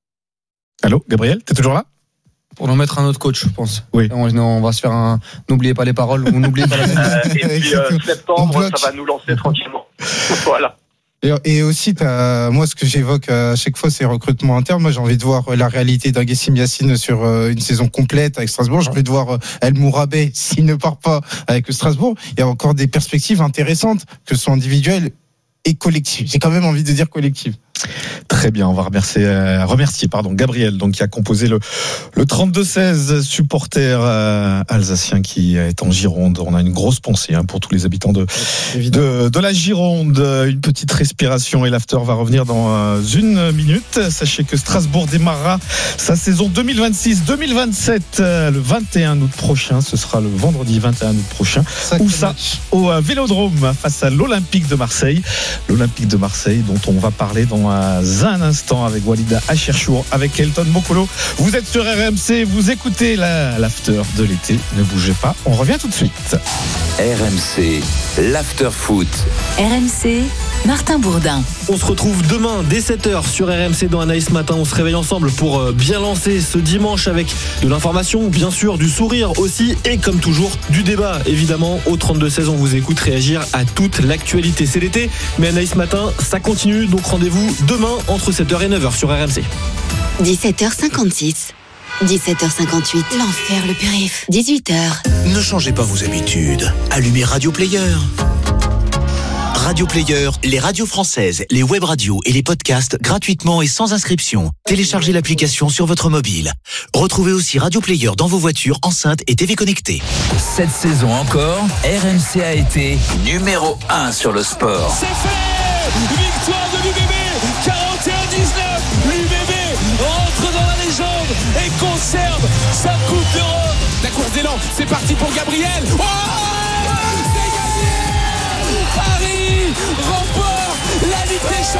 Allô, Gabriel, t'es toujours là? Pour nous mettre un autre coach, je pense. Oui. On, on va se faire un. N'oubliez pas les paroles ou n'oubliez pas la euh, Et puis euh, septembre, ça va nous lancer tranquillement. Voilà. Et, et aussi, t'as, moi, ce que j'évoque à chaque fois, c'est recrutement interne. Moi, j'ai envie de voir la réalité d'Aguessim Yassine sur une saison complète avec Strasbourg. J'ai envie de voir El Mourabé s'il ne part pas avec Strasbourg. Il y a encore des perspectives intéressantes, que ce soit individuelles et collectives. J'ai quand même envie de dire collectives. Très bien, on va remercier, euh, remercier pardon, Gabriel, donc, qui a composé le, le trente-deux seize, supporter euh, alsacien qui est en Gironde. On a une grosse pensée hein, pour tous les habitants de, de, de la Gironde. Une petite respiration et l'after va revenir dans euh, une minute. Sachez que Strasbourg démarrera sa saison deux mille vingt-six deux mille vingt-sept euh, le vingt et un août prochain. Ce sera le vendredi vingt et un août prochain. Ça Où ça match. Au euh, Vélodrome face à l'Olympique de Marseille. L'Olympique de Marseille dont on va parler dans un instant avec Walida Acherchour, avec Elton Mokolo. Vous êtes sur R M C, vous écoutez la, l'after de l'été. Ne bougez pas, on revient tout de suite. R M C, l'after foot. R M C, Martin Bourdin. On se retrouve demain dès sept heures sur R M C dans Anaïs Matin. On se réveille ensemble pour bien lancer ce dimanche avec de l'information, bien sûr, du sourire aussi et comme toujours, du débat. Évidemment, au trente-deux seize, on vous écoute réagir à toute l'actualité. C'est l'été, mais Anaïs Matin, ça continue. Donc rendez-vous demain entre sept heures et neuf heures sur R M C. dix-sept heures cinquante-six. dix-sept heures cinquante-huit. L'enfer le périph. dix-huit heures. Ne changez pas vos habitudes. Allumez Radio Player. Radio Player, les radios françaises, les web radios et les podcasts gratuitement et sans inscription. Téléchargez l'application sur votre mobile. Retrouvez aussi Radio Player dans vos voitures, enceintes et T V connectées. Cette saison encore, R M C a été numéro un sur le sport. C'est fait! Victoire de l'U B B, quarante et un dix-neuf. L'U B B rentre dans la légende et conserve sa Coupe d'Europe. La course d'élan, c'est parti pour Gabriel. Oh, c'est gagné! Paris remporte la Ligue des Champions.